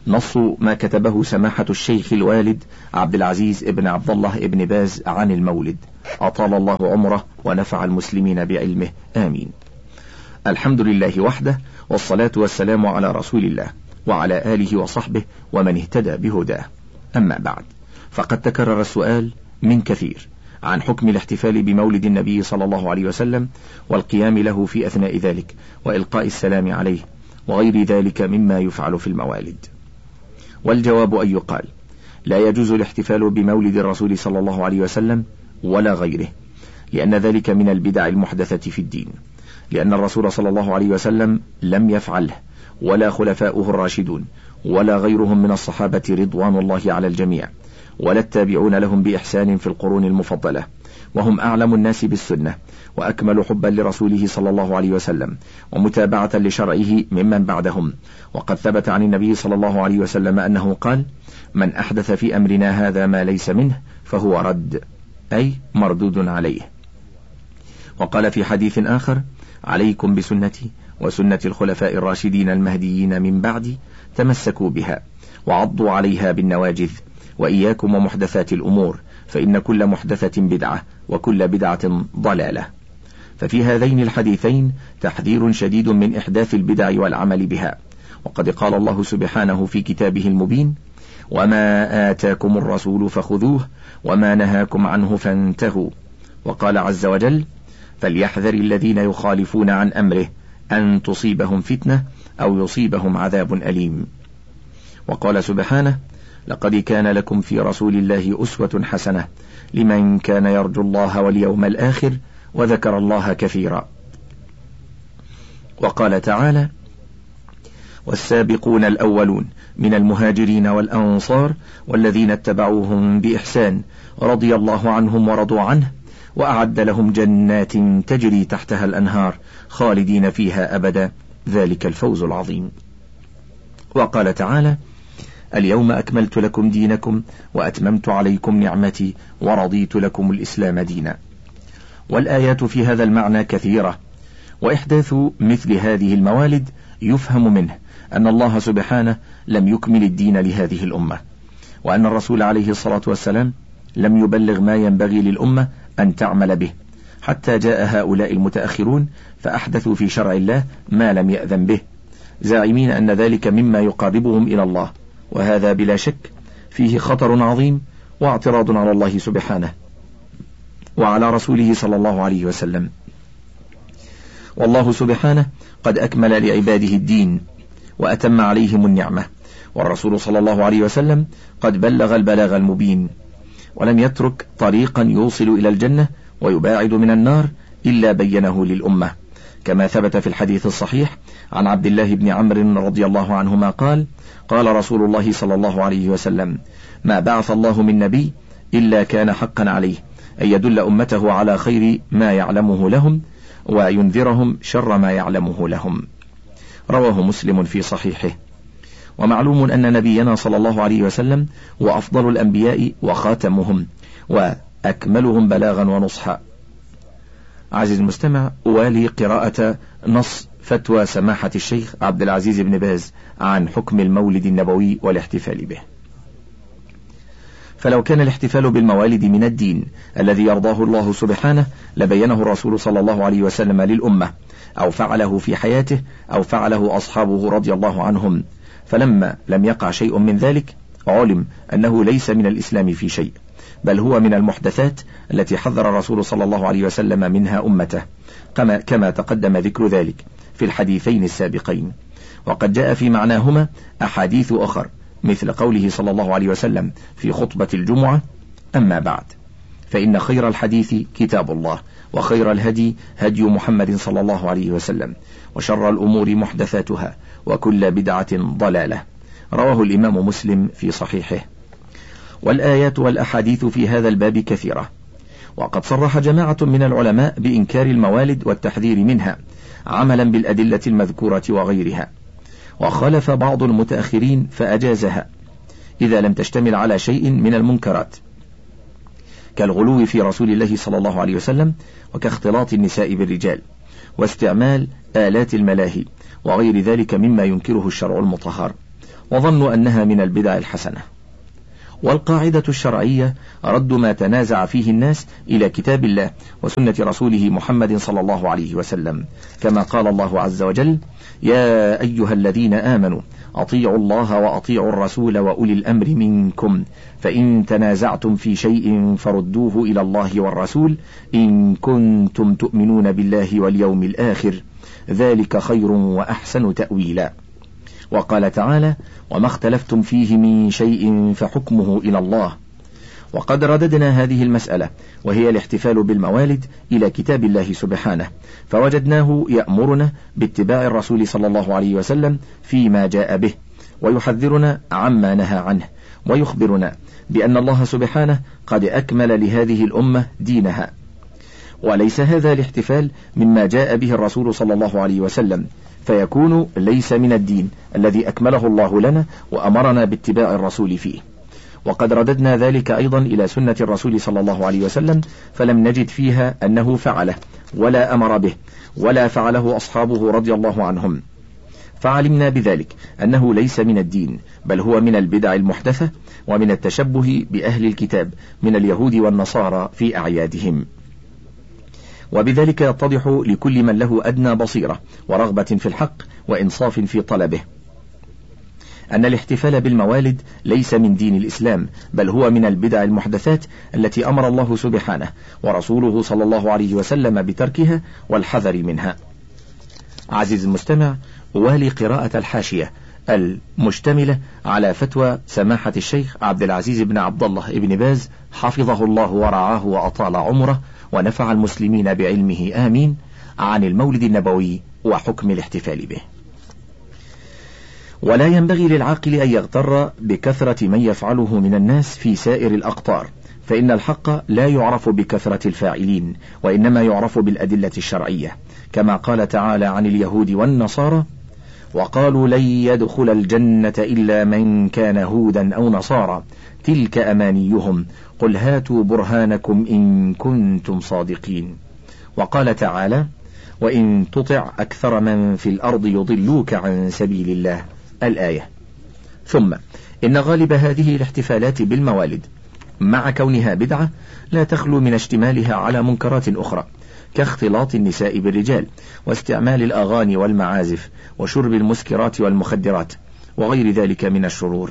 نص ما كتبه سماحة الشيخ الوالد عبد العزيز ابن عبد الله ابن باز عن المولد، أطال الله عمره ونفع المسلمين بعلمه، آمين. الحمد لله وحده، والصلاة والسلام على رسول الله وعلى آله وصحبه ومن اهتدى بهداه، أما بعد، فقد تكرر السؤال من كثير عن حكم الاحتفال بمولد النبي صلى الله عليه وسلم والقيام له في أثناء ذلك وإلقاء السلام عليه وغير ذلك مما يفعل في الموالد. والجواب أن يقال: لا يجوز الاحتفال بمولد الرسول صلى الله عليه وسلم ولا غيره، لأن ذلك من البدع المحدثة في الدين، لأن الرسول صلى الله عليه وسلم لم يفعله ولا خلفاؤه الراشدون ولا غيرهم من الصحابة رضوان الله على الجميع، ولا التابعون لهم بإحسان في القرون المفضلة، وهم أعلم الناس بالسنة وأكمل حبا لرسوله صلى الله عليه وسلم ومتابعة لشرعه ممن بعدهم. وقد ثبت عن النبي صلى الله عليه وسلم أنه قال: من أحدث في أمرنا هذا ما ليس منه فهو رد، أي مردود عليه. وقال في حديث آخر: عليكم بسنتي وسنة الخلفاء الراشدين المهديين من بعدي، تمسكوا بها وعضوا عليها بالنواجذ، وإياكم ومحدثات الأمور، فإن كل محدثة بدعة وكل بدعة ضلالة. ففي هذين الحديثين تحذير شديد من إحداث البدع والعمل بها. وقد قال الله سبحانه في كتابه المبين: وما آتاكم الرسول فخذوه وما نهاكم عنه فانتهوا. وقال عز وجل: فليحذر الذين يخالفون عن أمره أن تصيبهم فتنة أو يصيبهم عذاب أليم. وقال سبحانه: لقد كان لكم في رسول الله أسوة حسنة لمن كان يرجو الله واليوم الآخر وذكر الله كثيرا. وقال تعالى: والسابقون الأولون من المهاجرين والأنصار والذين اتبعوهم بإحسان رضي الله عنهم ورضوا عنه وأعد لهم جنات تجري تحتها الأنهار خالدين فيها أبدا، ذلك الفوز العظيم. وقال تعالى: اليوم أكملت لكم دينكم وأتممت عليكم نعمتي ورضيت لكم الإسلام دينا. والآيات في هذا المعنى كثيرة، وإحداث مثل هذه الموالد يفهم منه أن الله سبحانه لم يكمل الدين لهذه الأمة، وأن الرسول عليه الصلاة والسلام لم يبلغ ما ينبغي للأمة أن تعمل به، حتى جاء هؤلاء المتأخرون فأحدثوا في شرع الله ما لم يأذن به، زاعمين أن ذلك مما يقربهم إلى الله، وهذا بلا شك فيه خطر عظيم واعتراض على الله سبحانه وعلى رسوله صلى الله عليه وسلم. والله سبحانه قد أكمل لعباده الدين وأتم عليهم النعمة، والرسول صلى الله عليه وسلم قد بلغ البلاغ المبين، ولم يترك طريقا يوصل إلى الجنة ويباعد من النار إلا بينه للأمة، كما ثبت في الحديث الصحيح عن عبد الله بن عمرو رضي الله عنهما قال: قال رسول الله صلى الله عليه وسلم: ما بعث الله من نبي إلا كان حقا عليه أن يدل أمته على خير ما يعلمه لهم وينذرهم شر ما يعلمه لهم. رواه مسلم في صحيحه. ومعلوم أن نبينا صلى الله عليه وسلم هو أفضل الأنبياء وخاتمهم وأكملهم بلاغا ونصحا. عزيز المستمع، أوالي قراءة نص فتوى سماحة الشيخ عبد العزيز بن باز عن حكم المولد النبوي والاحتفال به. فلو كان الاحتفال بالموالد من الدين الذي يرضاه الله سبحانه لبينه الرسول صلى الله عليه وسلم للأمة، أو فعله في حياته أو فعله أصحابه رضي الله عنهم، فلما لم يقع شيء من ذلك علم أنه ليس من الإسلام في شيء، بل هو من المحدثات التي حذر الرسول صلى الله عليه وسلم منها أمته، كما, كما تقدم ذكر ذلك في الحديثين السابقين. وقد جاء في معناهما أحاديث أخر، مثل قوله صلى الله عليه وسلم في خطبة الجمعة: أما بعد، فإن خير الحديث كتاب الله، وخير الهدي هدي محمد صلى الله عليه وسلم، وشر الأمور محدثاتها، وكل بدعة ضلالة. رواه الإمام مسلم في صحيحه. والآيات والأحاديث في هذا الباب كثيرة، وقد صرح جماعة من العلماء بإنكار الموالد والتحذير منها عملا بالأدلة المذكورة وغيرها، وخالف بعض المتأخرين فأجازها إذا لم تشتمل على شيء من المنكرات، كالغلو في رسول الله صلى الله عليه وسلم، وكاختلاط النساء بالرجال، واستعمال آلات الملاهي، وغير ذلك مما ينكره الشرع المطهر. وظنوا أنها من البدع الحسنة. والقاعدة الشرعية رد ما تنازع فيه الناس إلى كتاب الله وسنة رسوله محمد صلى الله عليه وسلم، كما قال الله عز وجل: يا أيها الذين آمنوا أطيعوا الله وأطيعوا الرسول وأولي الأمر منكم، فإن تنازعتم في شيء فردوه إلى الله والرسول إن كنتم تؤمنون بالله واليوم الآخر، ذلك خير وأحسن تأويلا. وقال تعالى: وما اختلفتم فيه من شيء فحكمه إلى الله. وقد رددنا هذه المسألة وهي الاحتفال بالموالد إلى كتاب الله سبحانه، فوجدناه يأمرنا باتباع الرسول صلى الله عليه وسلم فيما جاء به، ويحذرنا عما نهى عنه، ويخبرنا بأن الله سبحانه قد أكمل لهذه الأمة دينها. وليس هذا الاحتفال مما جاء به الرسول صلى الله عليه وسلم، فيكون ليس من الدين الذي أكمله الله لنا وأمرنا باتباع الرسول فيه. وقد رددنا ذلك أيضا إلى سنة الرسول صلى الله عليه وسلم، فلم نجد فيها أنه فعله ولا أمر به ولا فعله أصحابه رضي الله عنهم، فعلمنا بذلك أنه ليس من الدين، بل هو من البدع المحدثة ومن التشبه بأهل الكتاب من اليهود والنصارى في أعيادهم. وبذلك يتضح لكل من له أدنى بصيرة ورغبة في الحق وإنصاف في طلبه أن الاحتفال بالموالد ليس من دين الإسلام، بل هو من البدع المحدثات التي أمر الله سبحانه ورسوله صلى الله عليه وسلم بتركها والحذر منها. عزيز المستمع، أوالي قراءة الحاشية المشتملة على فتوى سماحة الشيخ عبد العزيز بن عبد الله ابن باز حفظه الله ورعاه وأطال عمره ونفع المسلمين بعلمه آمين، عن المولد النبوي وحكم الاحتفال به. ولا ينبغي للعاقل أن يغتر بكثرة من يفعله من الناس في سائر الأقطار، فإن الحق لا يعرف بكثرة الفاعلين، وإنما يعرف بالأدلة الشرعية، كما قال تعالى عن اليهود والنصارى: وقالوا لن يدخل الجنة إلا من كان هودا أو نصارى تلك أمانيهم قل هاتوا برهانكم إن كنتم صادقين. وقال تعالى: وإن تطع أكثر من في الأرض يضلوك عن سبيل الله، الآية. ثم إن غالب هذه الاحتفالات بالموالد مع كونها بدعة لا تخلو من اشتمالها على منكرات أخرى، كاختلاط النساء بالرجال، واستعمال الأغاني والمعازف، وشرب المسكرات والمخدرات، وغير ذلك من الشرور.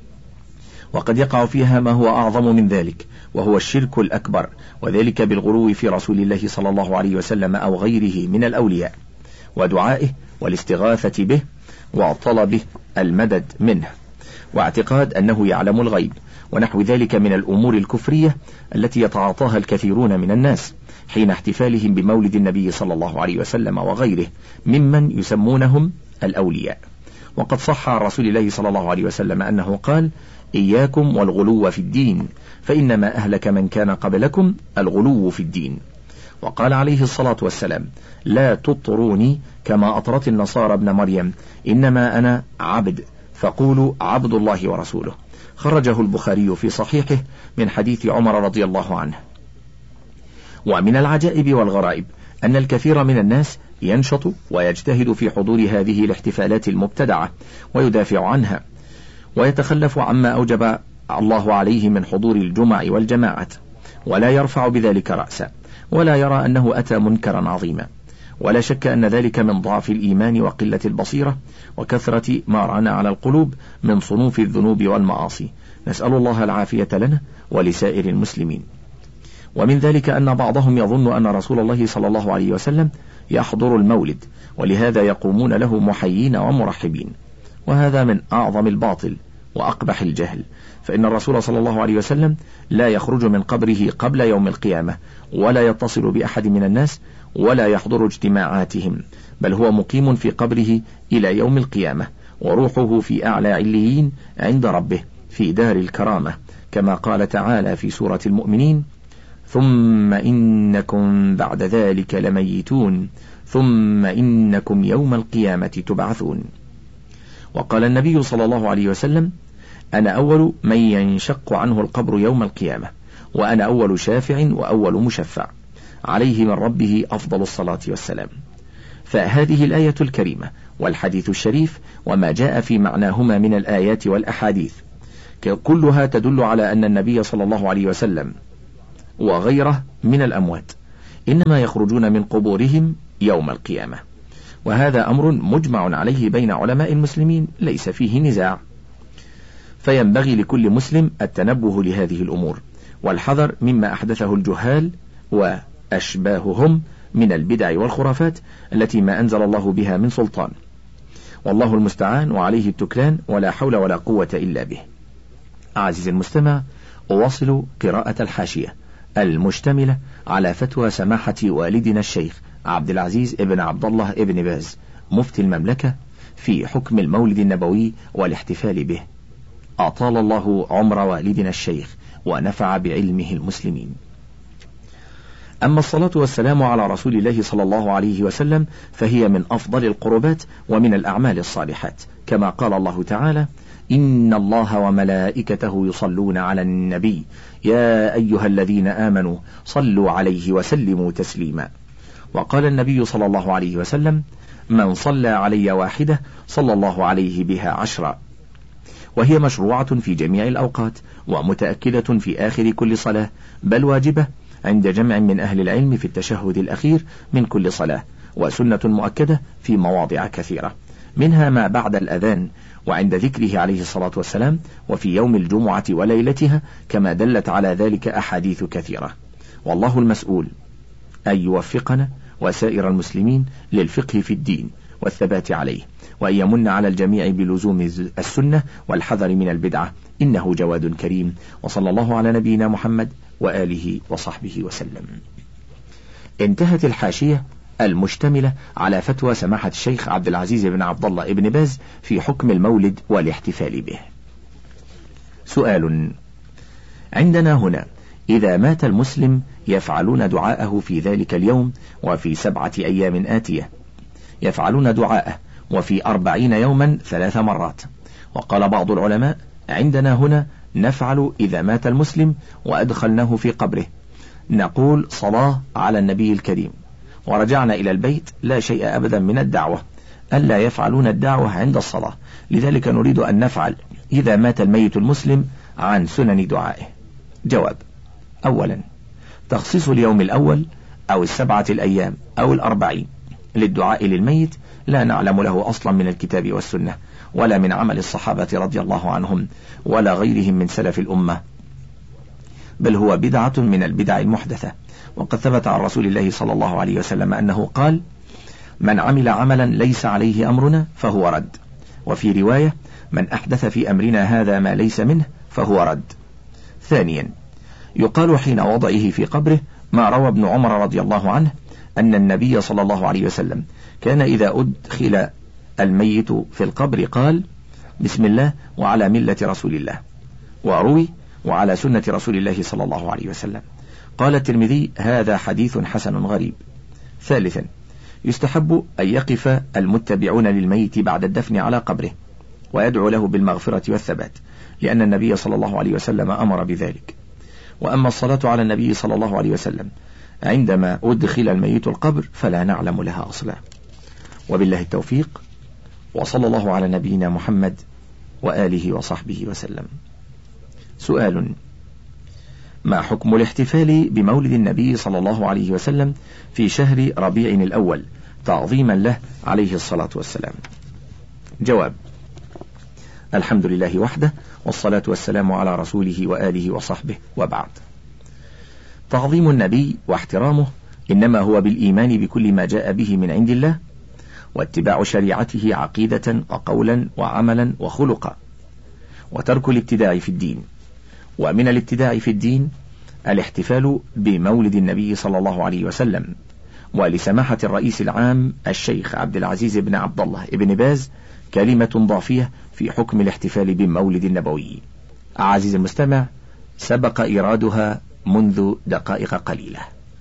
وقد يقع فيها ما هو أعظم من ذلك، وهو الشرك الأكبر، وذلك بالغلو في رسول الله صلى الله عليه وسلم أو غيره من الأولياء، ودعائه والاستغاثة به وطلب المدد منه، واعتقاد أنه يعلم الغيب، ونحو ذلك من الأمور الكفرية التي يتعاطاها الكثيرون من الناس حين احتفالهم بمولد النبي صلى الله عليه وسلم وغيره ممن يسمونهم الأولياء. وقد صح عن رسول الله صلى الله عليه وسلم أنه قال: إياكم والغلو في الدين، فإنما أهلك من كان قبلكم الغلو في الدين. وقال عليه الصلاة والسلام: لا تطروني كما أطرت النصارى ابن مريم، إنما أنا عبد فقولوا عبد الله ورسوله. خرجه البخاري في صحيحه من حديث عمر رضي الله عنه. ومن العجائب والغرائب أن الكثير من الناس ينشط ويجتهد في حضور هذه الاحتفالات المبتدعة ويدافع عنها، ويتخلف عما أوجب الله عليه من حضور الجمع والجماعات، ولا يرفع بذلك رأسا، ولا يرى أنه أتى منكرا عظيما. ولا شك أن ذلك من ضعف الإيمان وقلة البصيرة وكثرة ما ران على القلوب من صنوف الذنوب والمعاصي، نسأل الله العافية لنا ولسائر المسلمين. ومن ذلك أن بعضهم يظن أن رسول الله صلى الله عليه وسلم يحضر المولد، ولهذا يقومون له محيين ومرحبين، وهذا من أعظم الباطل وأقبح الجهل، فإن الرسول صلى الله عليه وسلم لا يخرج من قبره قبل يوم القيامة، ولا يتصل بأحد من الناس، ولا يحضر اجتماعاتهم، بل هو مقيم في قبره إلى يوم القيامة، وروحه في أعلى عليين عند ربه في دار الكرامة، كما قال تعالى في سورة المؤمنين: ثم إنكم بعد ذلك لميتون ثم إنكم يوم القيامة تبعثون. وقال النبي صلى الله عليه وسلم: أنا أول من ينشق عنه القبر يوم القيامة، وأنا أول شافع وأول مشفع، عليه من ربه أفضل الصلاة والسلام. فهذه الآية الكريمة والحديث الشريف وما جاء في معناهما من الآيات والأحاديث كلها تدل على أن النبي صلى الله عليه وسلم وغيره من الأموات إنما يخرجون من قبورهم يوم القيامة، وهذا أمر مجمع عليه بين علماء المسلمين ليس فيه نزاع، فينبغي لكل مسلم التنبه لهذه الأمور والحذر مما أحدثه الجهال وأشباههم من البدع والخرافات التي ما أنزل الله بها من سلطان، والله المستعان وعليه التكلان ولا حول ولا قوة إلا به. عزيزي المستمع، أواصل قراءة الحاشية المشتملة على فتوى سماحة والدنا الشيخ عبد العزيز ابن عبد الله ابن باز مفتي المملكة في حكم المولد النبوي والاحتفال به، أطال الله عمر والدنا الشيخ ونفع بعلمه المسلمين. أما الصلاة والسلام على رسول الله صلى الله عليه وسلم فهي من أفضل القربات ومن الأعمال الصالحات، كما قال الله تعالى: إن الله وملائكته يصلون على النبي يا أيها الذين آمنوا صلوا عليه وسلموا تسليما. وقال النبي صلى الله عليه وسلم: من صلى علي واحدة صلى الله عليه بها عشرا. وهي مشروعة في جميع الأوقات ومتأكدة في آخر كل صلاة، بل واجبة عند جمع من أهل العلم في التشهد الأخير من كل صلاة، وسنة مؤكدة في مواضع كثيرة، منها ما بعد الأذان وعند ذكره عليه الصلاة والسلام وفي يوم الجمعة وليلتها، كما دلت على ذلك أحاديث كثيرة. والله المسؤول أن يوفقنا وسائر المسلمين للفقه في الدين والثبات عليه، وأن يمن على الجميع بلزوم السنة والحذر من البدعة، إنه جواد كريم. وصلى الله على نبينا محمد وآله وصحبه وسلم. انتهت الحاشية المشتملة على فتوى سماحة الشيخ عبد العزيز بن عبد الله ابن باز في حكم المولد والاحتفال به. سؤال: عندنا هنا إذا مات المسلم يفعلون دعاءه في ذلك اليوم وفي سبعة أيام آتية، يفعلون دعاءه وفي أربعين يوما ثلاث مرات. وقال بعض العلماء: عندنا هنا نفعل إذا مات المسلم وأدخلناه في قبره نقول صلاة على النبي الكريم، ورجعنا إلى البيت لا شيء أبدا من الدعوة، ألا يفعلون الدعوة عند الصلاة. لذلك نريد أن نفعل إذا مات الميت المسلم عن سنن دعائه. جواب: أولا، تخصيص اليوم الأول أو السبعة الأيام أو الأربعين للدعاء للميت لا نعلم له أصلا من الكتاب والسنة، ولا من عمل الصحابة رضي الله عنهم ولا غيرهم من سلف الأمة، بل هو بدعة من البدع المحدثة. وقد ثبت عن رسول الله صلى الله عليه وسلم أنه قال: من عمل عملا ليس عليه أمرنا فهو رد. وفي رواية: من أحدث في أمرنا هذا ما ليس منه فهو رد. ثانيا، يقال حين وضعه في قبره ما روى ابن عمر رضي الله عنه أن النبي صلى الله عليه وسلم كان إذا أدخل الميت في القبر قال: بسم الله وعلى ملة رسول الله. وروي: وعلى سنة رسول الله صلى الله عليه وسلم. قال الترمذي: هذا حديث حسن غريب. ثالثا، يستحب أن يقف المتبعون للميت بعد الدفن على قبره ويدعو له بالمغفرة والثبات، لأن النبي صلى الله عليه وسلم أمر بذلك. وأما الصلاة على النبي صلى الله عليه وسلم عندما أدخل الميت القبر فلا نعلم لها أصلا. وبالله التوفيق، وصلى الله على نبينا محمد وآله وصحبه وسلم. سؤال: ما حكم الاحتفال بمولد النبي صلى الله عليه وسلم في شهر ربيع الأول تعظيما له عليه الصلاة والسلام؟ جواب: الحمد لله وحده، والصلاة والسلام على رسوله وآله وصحبه، وبعد. تعظيم النبي واحترامه إنما هو بالإيمان بكل ما جاء به من عند الله، واتباع شريعته عقيدة وقولا وعملا وخلقا، وترك الابتداع في الدين. ومن الابتداع في الدين الاحتفال بمولد النبي صلى الله عليه وسلم. ولسماحة الرئيس العام الشيخ عبد العزيز بن عبد الله ابن باز كلمة ضافية في حكم الاحتفال بالمولد النبوي. عزيزي المستمع، سبق إيرادها منذ دقائق قليلة.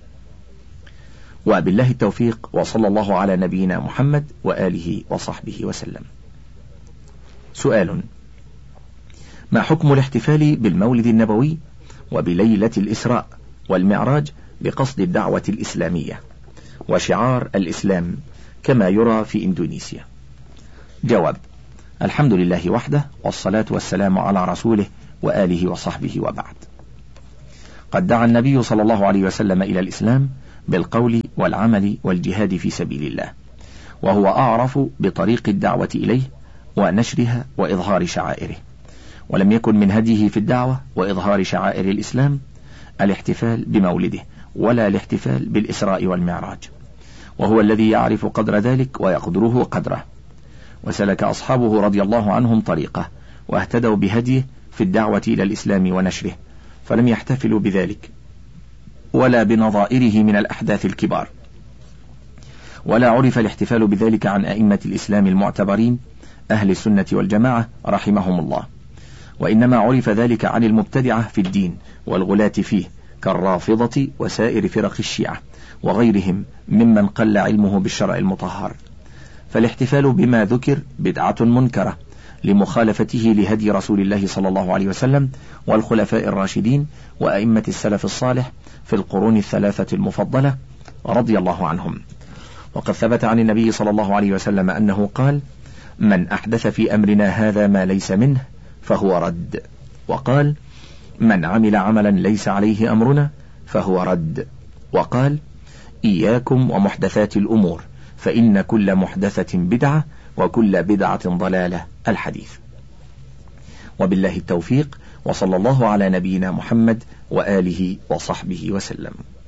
وبالله التوفيق، وصلى الله على نبينا محمد وآله وصحبه وسلم. سؤال: ما حكم الاحتفال بالمولد النبوي وبليلة الإسراء والمعراج بقصد الدعوة الإسلامية وشعار الإسلام كما يرى في إندونيسيا؟ جواب: الحمد لله وحده، والصلاة والسلام على رسوله وآله وصحبه، وبعد. قد دعا النبي صلى الله عليه وسلم إلى الإسلام بالقول والعمل والجهاد في سبيل الله، وهو أعرف بطريق الدعوة إليه ونشرها وإظهار شعائره، ولم يكن من هديه في الدعوة وإظهار شعائر الإسلام الاحتفال بمولده ولا الاحتفال بالإسراء والمعراج، وهو الذي يعرف قدر ذلك ويقدره قدره. وسلك أصحابه رضي الله عنهم طريقه واهتدوا بهديه في الدعوة إلى الإسلام ونشره، فلم يحتفلوا بذلك ولا بنظائره من الأحداث الكبار، ولا عرف الاحتفال بذلك عن أئمة الإسلام المعتبرين أهل السنة والجماعة رحمهم الله، وإنما عرف ذلك عن المبتدعة في الدين والغلاة فيه كالرافضة وسائر فرق الشيعة وغيرهم ممن قل علمه بالشرع المطهر. فالاحتفال بما ذكر بدعة منكرة لمخالفته لهدي رسول الله صلى الله عليه وسلم والخلفاء الراشدين وأئمة السلف الصالح في القرون الثلاثة المفضلة رضي الله عنهم. وقد ثبت عن النبي صلى الله عليه وسلم أنه قال: من أحدث في أمرنا هذا ما ليس منه فهو رد، وقال: من عمل عملا ليس عليه أمرنا فهو رد، وقال: إياكم ومحدثات الأمور فإن كل محدثة بدعة وكل بدعة ضلالة. الحديث. وبالله التوفيق، وصلى الله على نبينا محمد وآله وصحبه وسلم.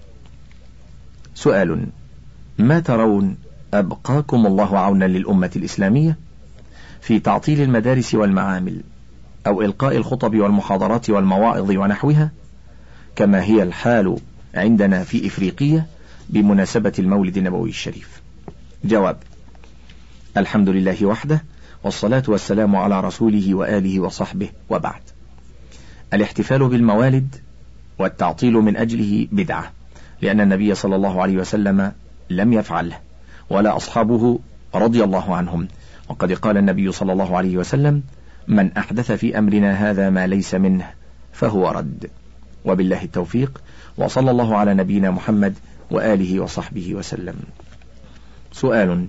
سؤال: ما ترون أبقاكم الله عونا للأمة الإسلامية في تعطيل المدارس والمعامل أو إلقاء الخطب والمحاضرات والمواعظ ونحوها، كما هي الحال عندنا في إفريقيا بمناسبة المولد النبوي الشريف؟ جواب: الحمد لله وحده، والصلاة والسلام على رسوله وآله وصحبه، وبعد. الاحتفال بالموالد والتعطيل من أجله بدعة، لأن النبي صلى الله عليه وسلم لم يفعله ولا أصحابه رضي الله عنهم، وقد قال النبي صلى الله عليه وسلم: من أحدث في أمرنا هذا ما ليس منه فهو رد. وبالله التوفيق، وصلى الله على نبينا محمد وآله وصحبه وسلم. سؤال: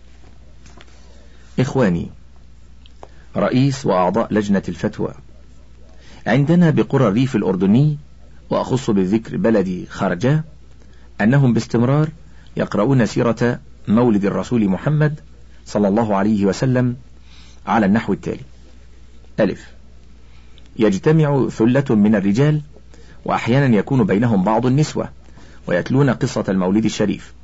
إخواني، رئيس وأعضاء لجنة الفتوى عندنا بقرى الريف الأردني، وأخص بالذكر بلدي خرجة، أنهم باستمرار يقرؤون سيرة مولد الرسول محمد صلى الله عليه وسلم على النحو التالي: ألف، يجتمع ثلة من الرجال وأحيانا يكون بينهم بعض النسوة ويتلون قصة المولد الشريف،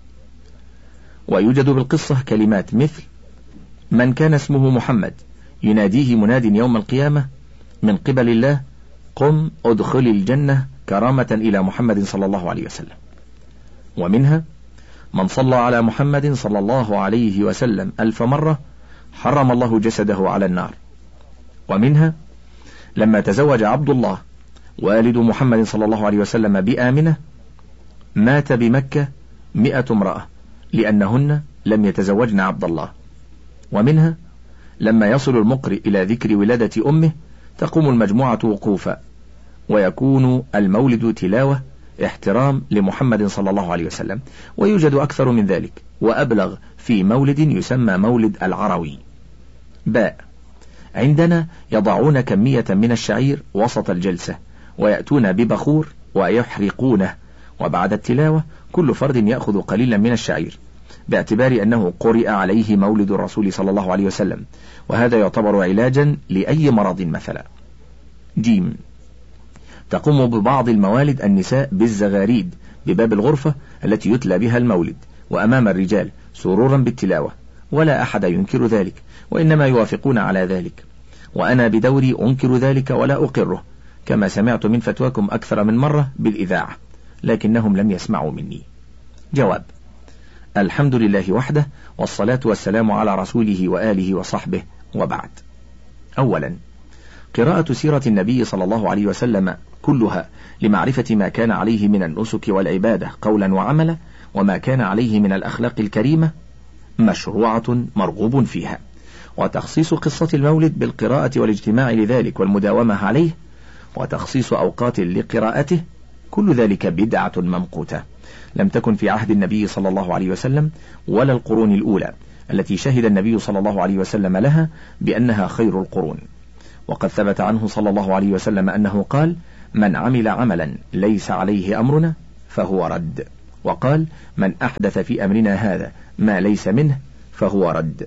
ويوجد بالقصة كلمات مثل: من كان اسمه محمد يناديه مناد يوم القيامة من قبل الله: قم ادخل الجنة كرامة إلى محمد صلى الله عليه وسلم. ومنها: من صلى على محمد صلى الله عليه وسلم ألف مرة حرم الله جسده على النار. ومنها: لما تزوج عبد الله والد محمد صلى الله عليه وسلم بآمنة مات بمكة مئة امرأة لأنهن لم يتزوجن عبد الله. ومنها: لما يصل المقرئ إلى ذكر ولادة أمه تقوم المجموعة وقوفا، ويكون المولد تلاوة احترام لمحمد صلى الله عليه وسلم. ويوجد أكثر من ذلك وأبلغ في مولد يسمى مولد العروي. باء، عندنا يضعون كمية من الشعير وسط الجلسة ويأتون ببخور ويحرقونه، وبعد التلاوة كل فرد يأخذ قليلا من الشعير باعتبار أنه قرئ عليه مولد الرسول صلى الله عليه وسلم، وهذا يعتبر علاجا لأي مرض مثلا. جيم، تقوم ببعض الموالد النساء بالزغاريد بباب الغرفة التي يتلى بها المولد وأمام الرجال سرورا بالتلاوة، ولا أحد ينكر ذلك، وإنما يوافقون على ذلك، وأنا بدوري أنكر ذلك ولا أقره، كما سمعت من فتواكم أكثر من مرة بالإذاعة، لكنهم لم يسمعوا مني. جواب: الحمد لله وحده، والصلاة والسلام على رسوله وآله وصحبه، وبعد. أولا، قراءة سيرة النبي صلى الله عليه وسلم كلها لمعرفة ما كان عليه من النسك والعبادة قولا وعملا، وما كان عليه من الأخلاق الكريمة، مشروعة مرغوب فيها. وتخصيص قصة المولد بالقراءة والاجتماع لذلك والمداومة عليه، وتخصيص أوقات لقراءته كل ذلك بدعة ممقوتة، لم تكن في عهد النبي صلى الله عليه وسلم ولا القرون الأولى التي شهد النبي صلى الله عليه وسلم لها بأنها خير القرون. وقد ثبت عنه صلى الله عليه وسلم أنه قال: من عمل عملا ليس عليه أمرنا فهو رد. وقال: من أحدث في أمرنا هذا ما ليس منه فهو رد.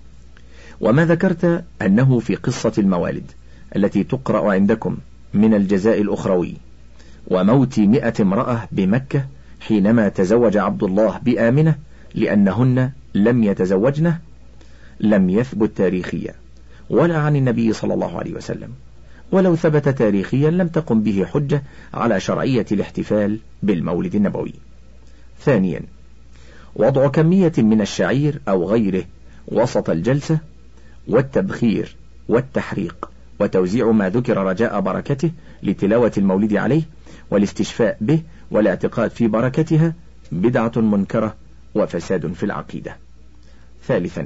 وما ذكرت أنه في قصة الموالد التي تقرأ عندكم من الجزاء الأخروي وموت مئة امرأة بمكة حينما تزوج عبد الله بآمنة لأنهن لم يتزوجنه، لم يثبت تاريخيا ولا عن النبي صلى الله عليه وسلم، ولو ثبت تاريخيا لم تقم به حجة على شرعية الاحتفال بالمولد النبوي. ثانيا، وضع كمية من الشعير أو غيره وسط الجلسة والتبخير والتحريق وتوزيع ما ذكر رجاء بركته لتلاوة المولد عليه والاستشفاء به والاعتقاد في بركتها بدعة منكرة وفساد في العقيدة. ثالثا،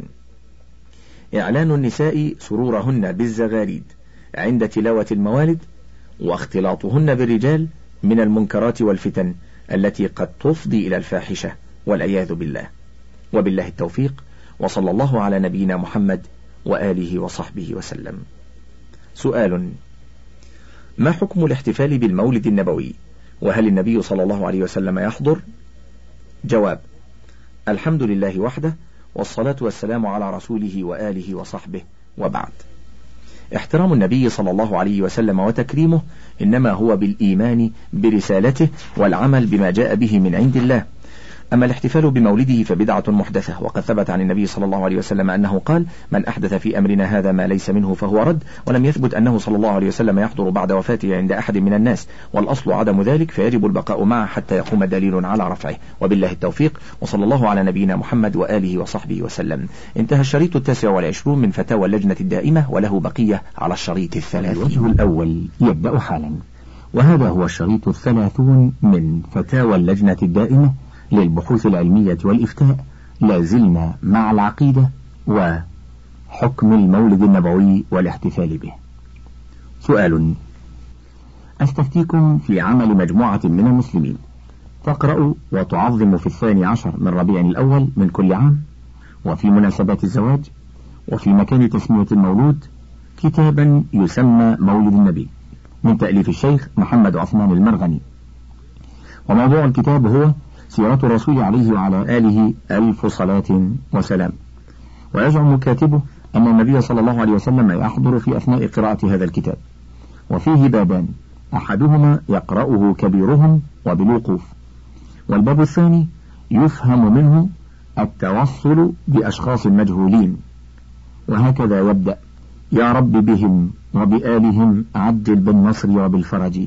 إعلان النساء سرورهن بالزغاريد عند تلاوة الموالد واختلاطهن بالرجال من المنكرات والفتن التي قد تفضي إلى الفاحشة والعياذ بالله. وبالله التوفيق، وصلى الله على نبينا محمد وآله وصحبه وسلم. سؤال: ما حكم الاحتفال بالمولد النبوي؟ وهل النبي صلى الله عليه وسلم يحضر؟ جواب: الحمد لله وحده، والصلاة والسلام على رسوله وآله وصحبه، وبعد. احترام النبي صلى الله عليه وسلم وتكريمه إنما هو بالإيمان برسالته والعمل بما جاء به من عند الله. أما الاحتفال بمولده فبدعة محدثة، وقد ثبت عن النبي صلى الله عليه وسلم أنه قال: من أحدث في أمرنا هذا ما ليس منه فهو رد. ولم يثبت أنه صلى الله عليه وسلم يحضر بعد وفاته عند أحد من الناس، والأصل عدم ذلك، فيجب البقاء معه حتى يقوم دليل على رفعه. وبالله التوفيق، وصلى الله على نبينا محمد وآله وصحبه وسلم. انتهى الشريط التاسع والعشرون من فتاوى اللجنة الدائمة، وله بقية على الشريط الثلاثين. الوجه الأول يبدأ حالا، وهذا هو الشريط الثلاثون من فتاوى اللجنة الدائمة للبحوث العلمية والإفتاء. لازلنا مع العقيدة وحكم المولد النبوي والاحتفال به. سؤال: أستفتيكم في عمل مجموعة من المسلمين تقرأ وتعظم في الثاني عشر من ربيع الأول من كل عام وفي مناسبات الزواج وفي مكان تسمية المولود كتابا يسمى مولد النبي من تأليف الشيخ محمد عثمان المرغني، وموضوع الكتاب هو سيرة الرسول عليه وعلى آله ألف صلاة وسلام. ويزعم كاتبه أن النبي صلى الله عليه وسلم يحضر في أثناء قراءة هذا الكتاب، وفيه بابان، أحدهما يقرأه كبيرهم وبالوقوف، والباب الثاني يفهم منه التوصل بأشخاص مجهولين، وهكذا يبدأ: يا رب بهم وبآلهم عجل بالنصر وبالفرج.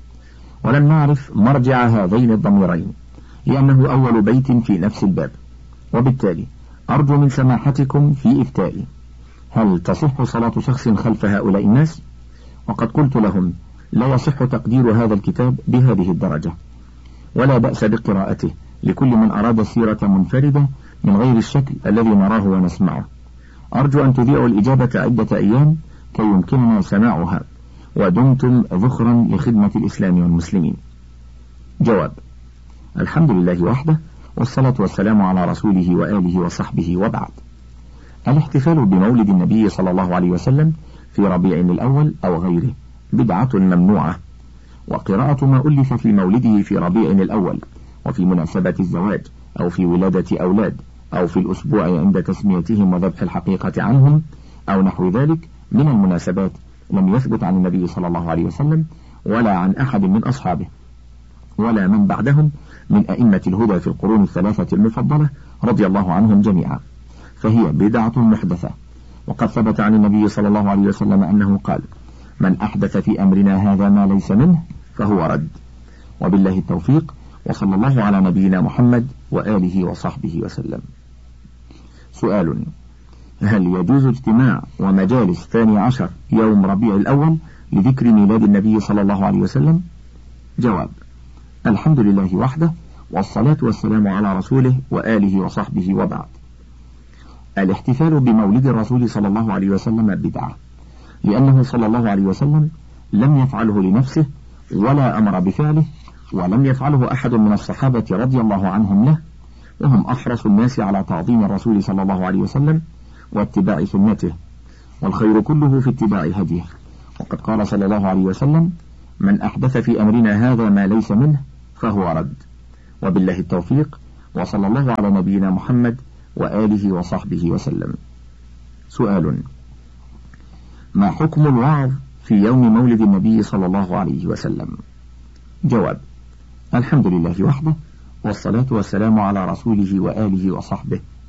ولم نعرف مرجع هذين الضميرين لأنه أول بيت في نفس الباب، وبالتالي أرجو من سماحتكم في إفتائي: هل تصح صلاة شخص خلف هؤلاء الناس؟ وقد قلت لهم لا يصح تقدير هذا الكتاب بهذه الدرجة، ولا بأس بقراءته لكل من أراد السيرة منفردة من غير الشكل الذي نراه ونسمعه. أرجو أن تذيعوا الإجابة عدة أيام كي يمكننا سماعها، ودمتم ذخرا لخدمة الإسلام والمسلمين. جواب: الحمد لله وحده، والصلاة والسلام على رسوله وآله وصحبه، وبعد. الاحتفال بمولد النبي صلى الله عليه وسلم في ربيع الأول أو غيره بدعة ممنوعة، وقراءة ما ألف في مولده في ربيع الأول وفي مناسبة الزواج أو في ولادة أولاد أو في الأسبوع عند تسميتهم وذبح الحقيقة عنهم أو نحو ذلك من المناسبات لم يثبت عن النبي صلى الله عليه وسلم ولا عن أحد من أصحابه ولا من بعدهم من أئمة الهدى في القرون الثلاثة المفضلة رضي الله عنهم جميعا، فهي بدعة محدثة. وقد ثبت عن النبي صلى الله عليه وسلم أنه قال: من أحدث في أمرنا هذا ما ليس منه فهو رد. وبالله التوفيق، وصلى الله على نبينا محمد وآله وصحبه وسلم. سؤال: هل يجوز اجتماع ومجالس ثاني عشر يوم ربيع الأول لذكر ميلاد النبي صلى الله عليه وسلم؟ جواب: الحمد لله وحده، والصلاة والسلام على رسوله وآله وصحبه، وبعد. الاحتفال بمولد الرسول صلى الله عليه وسلم بدعة، لأنه صلى الله عليه وسلم لم يفعله لنفسه ولا أمر بفعله، ولم يفعله أحد من الصحابة رضي الله عنهم له، وهم أحرص الناس على تعظيم الرسول صلى الله عليه وسلم واتباع سنته، والخير كله في اتباع هديه. وقد قال صلى الله عليه وسلم: من أحدث في أمرنا هذا ما ليس منه فهو رد. وبالله التوفيق، وصلى الله على نبينا محمد وآله وصحبه وسلم. سؤال: ما حكم الوعظ في يوم مولد النبي صلى الله عليه وسلم؟ جواب: الحمد لله وحده، والصلاة والسلام على رسوله وآله وصحبه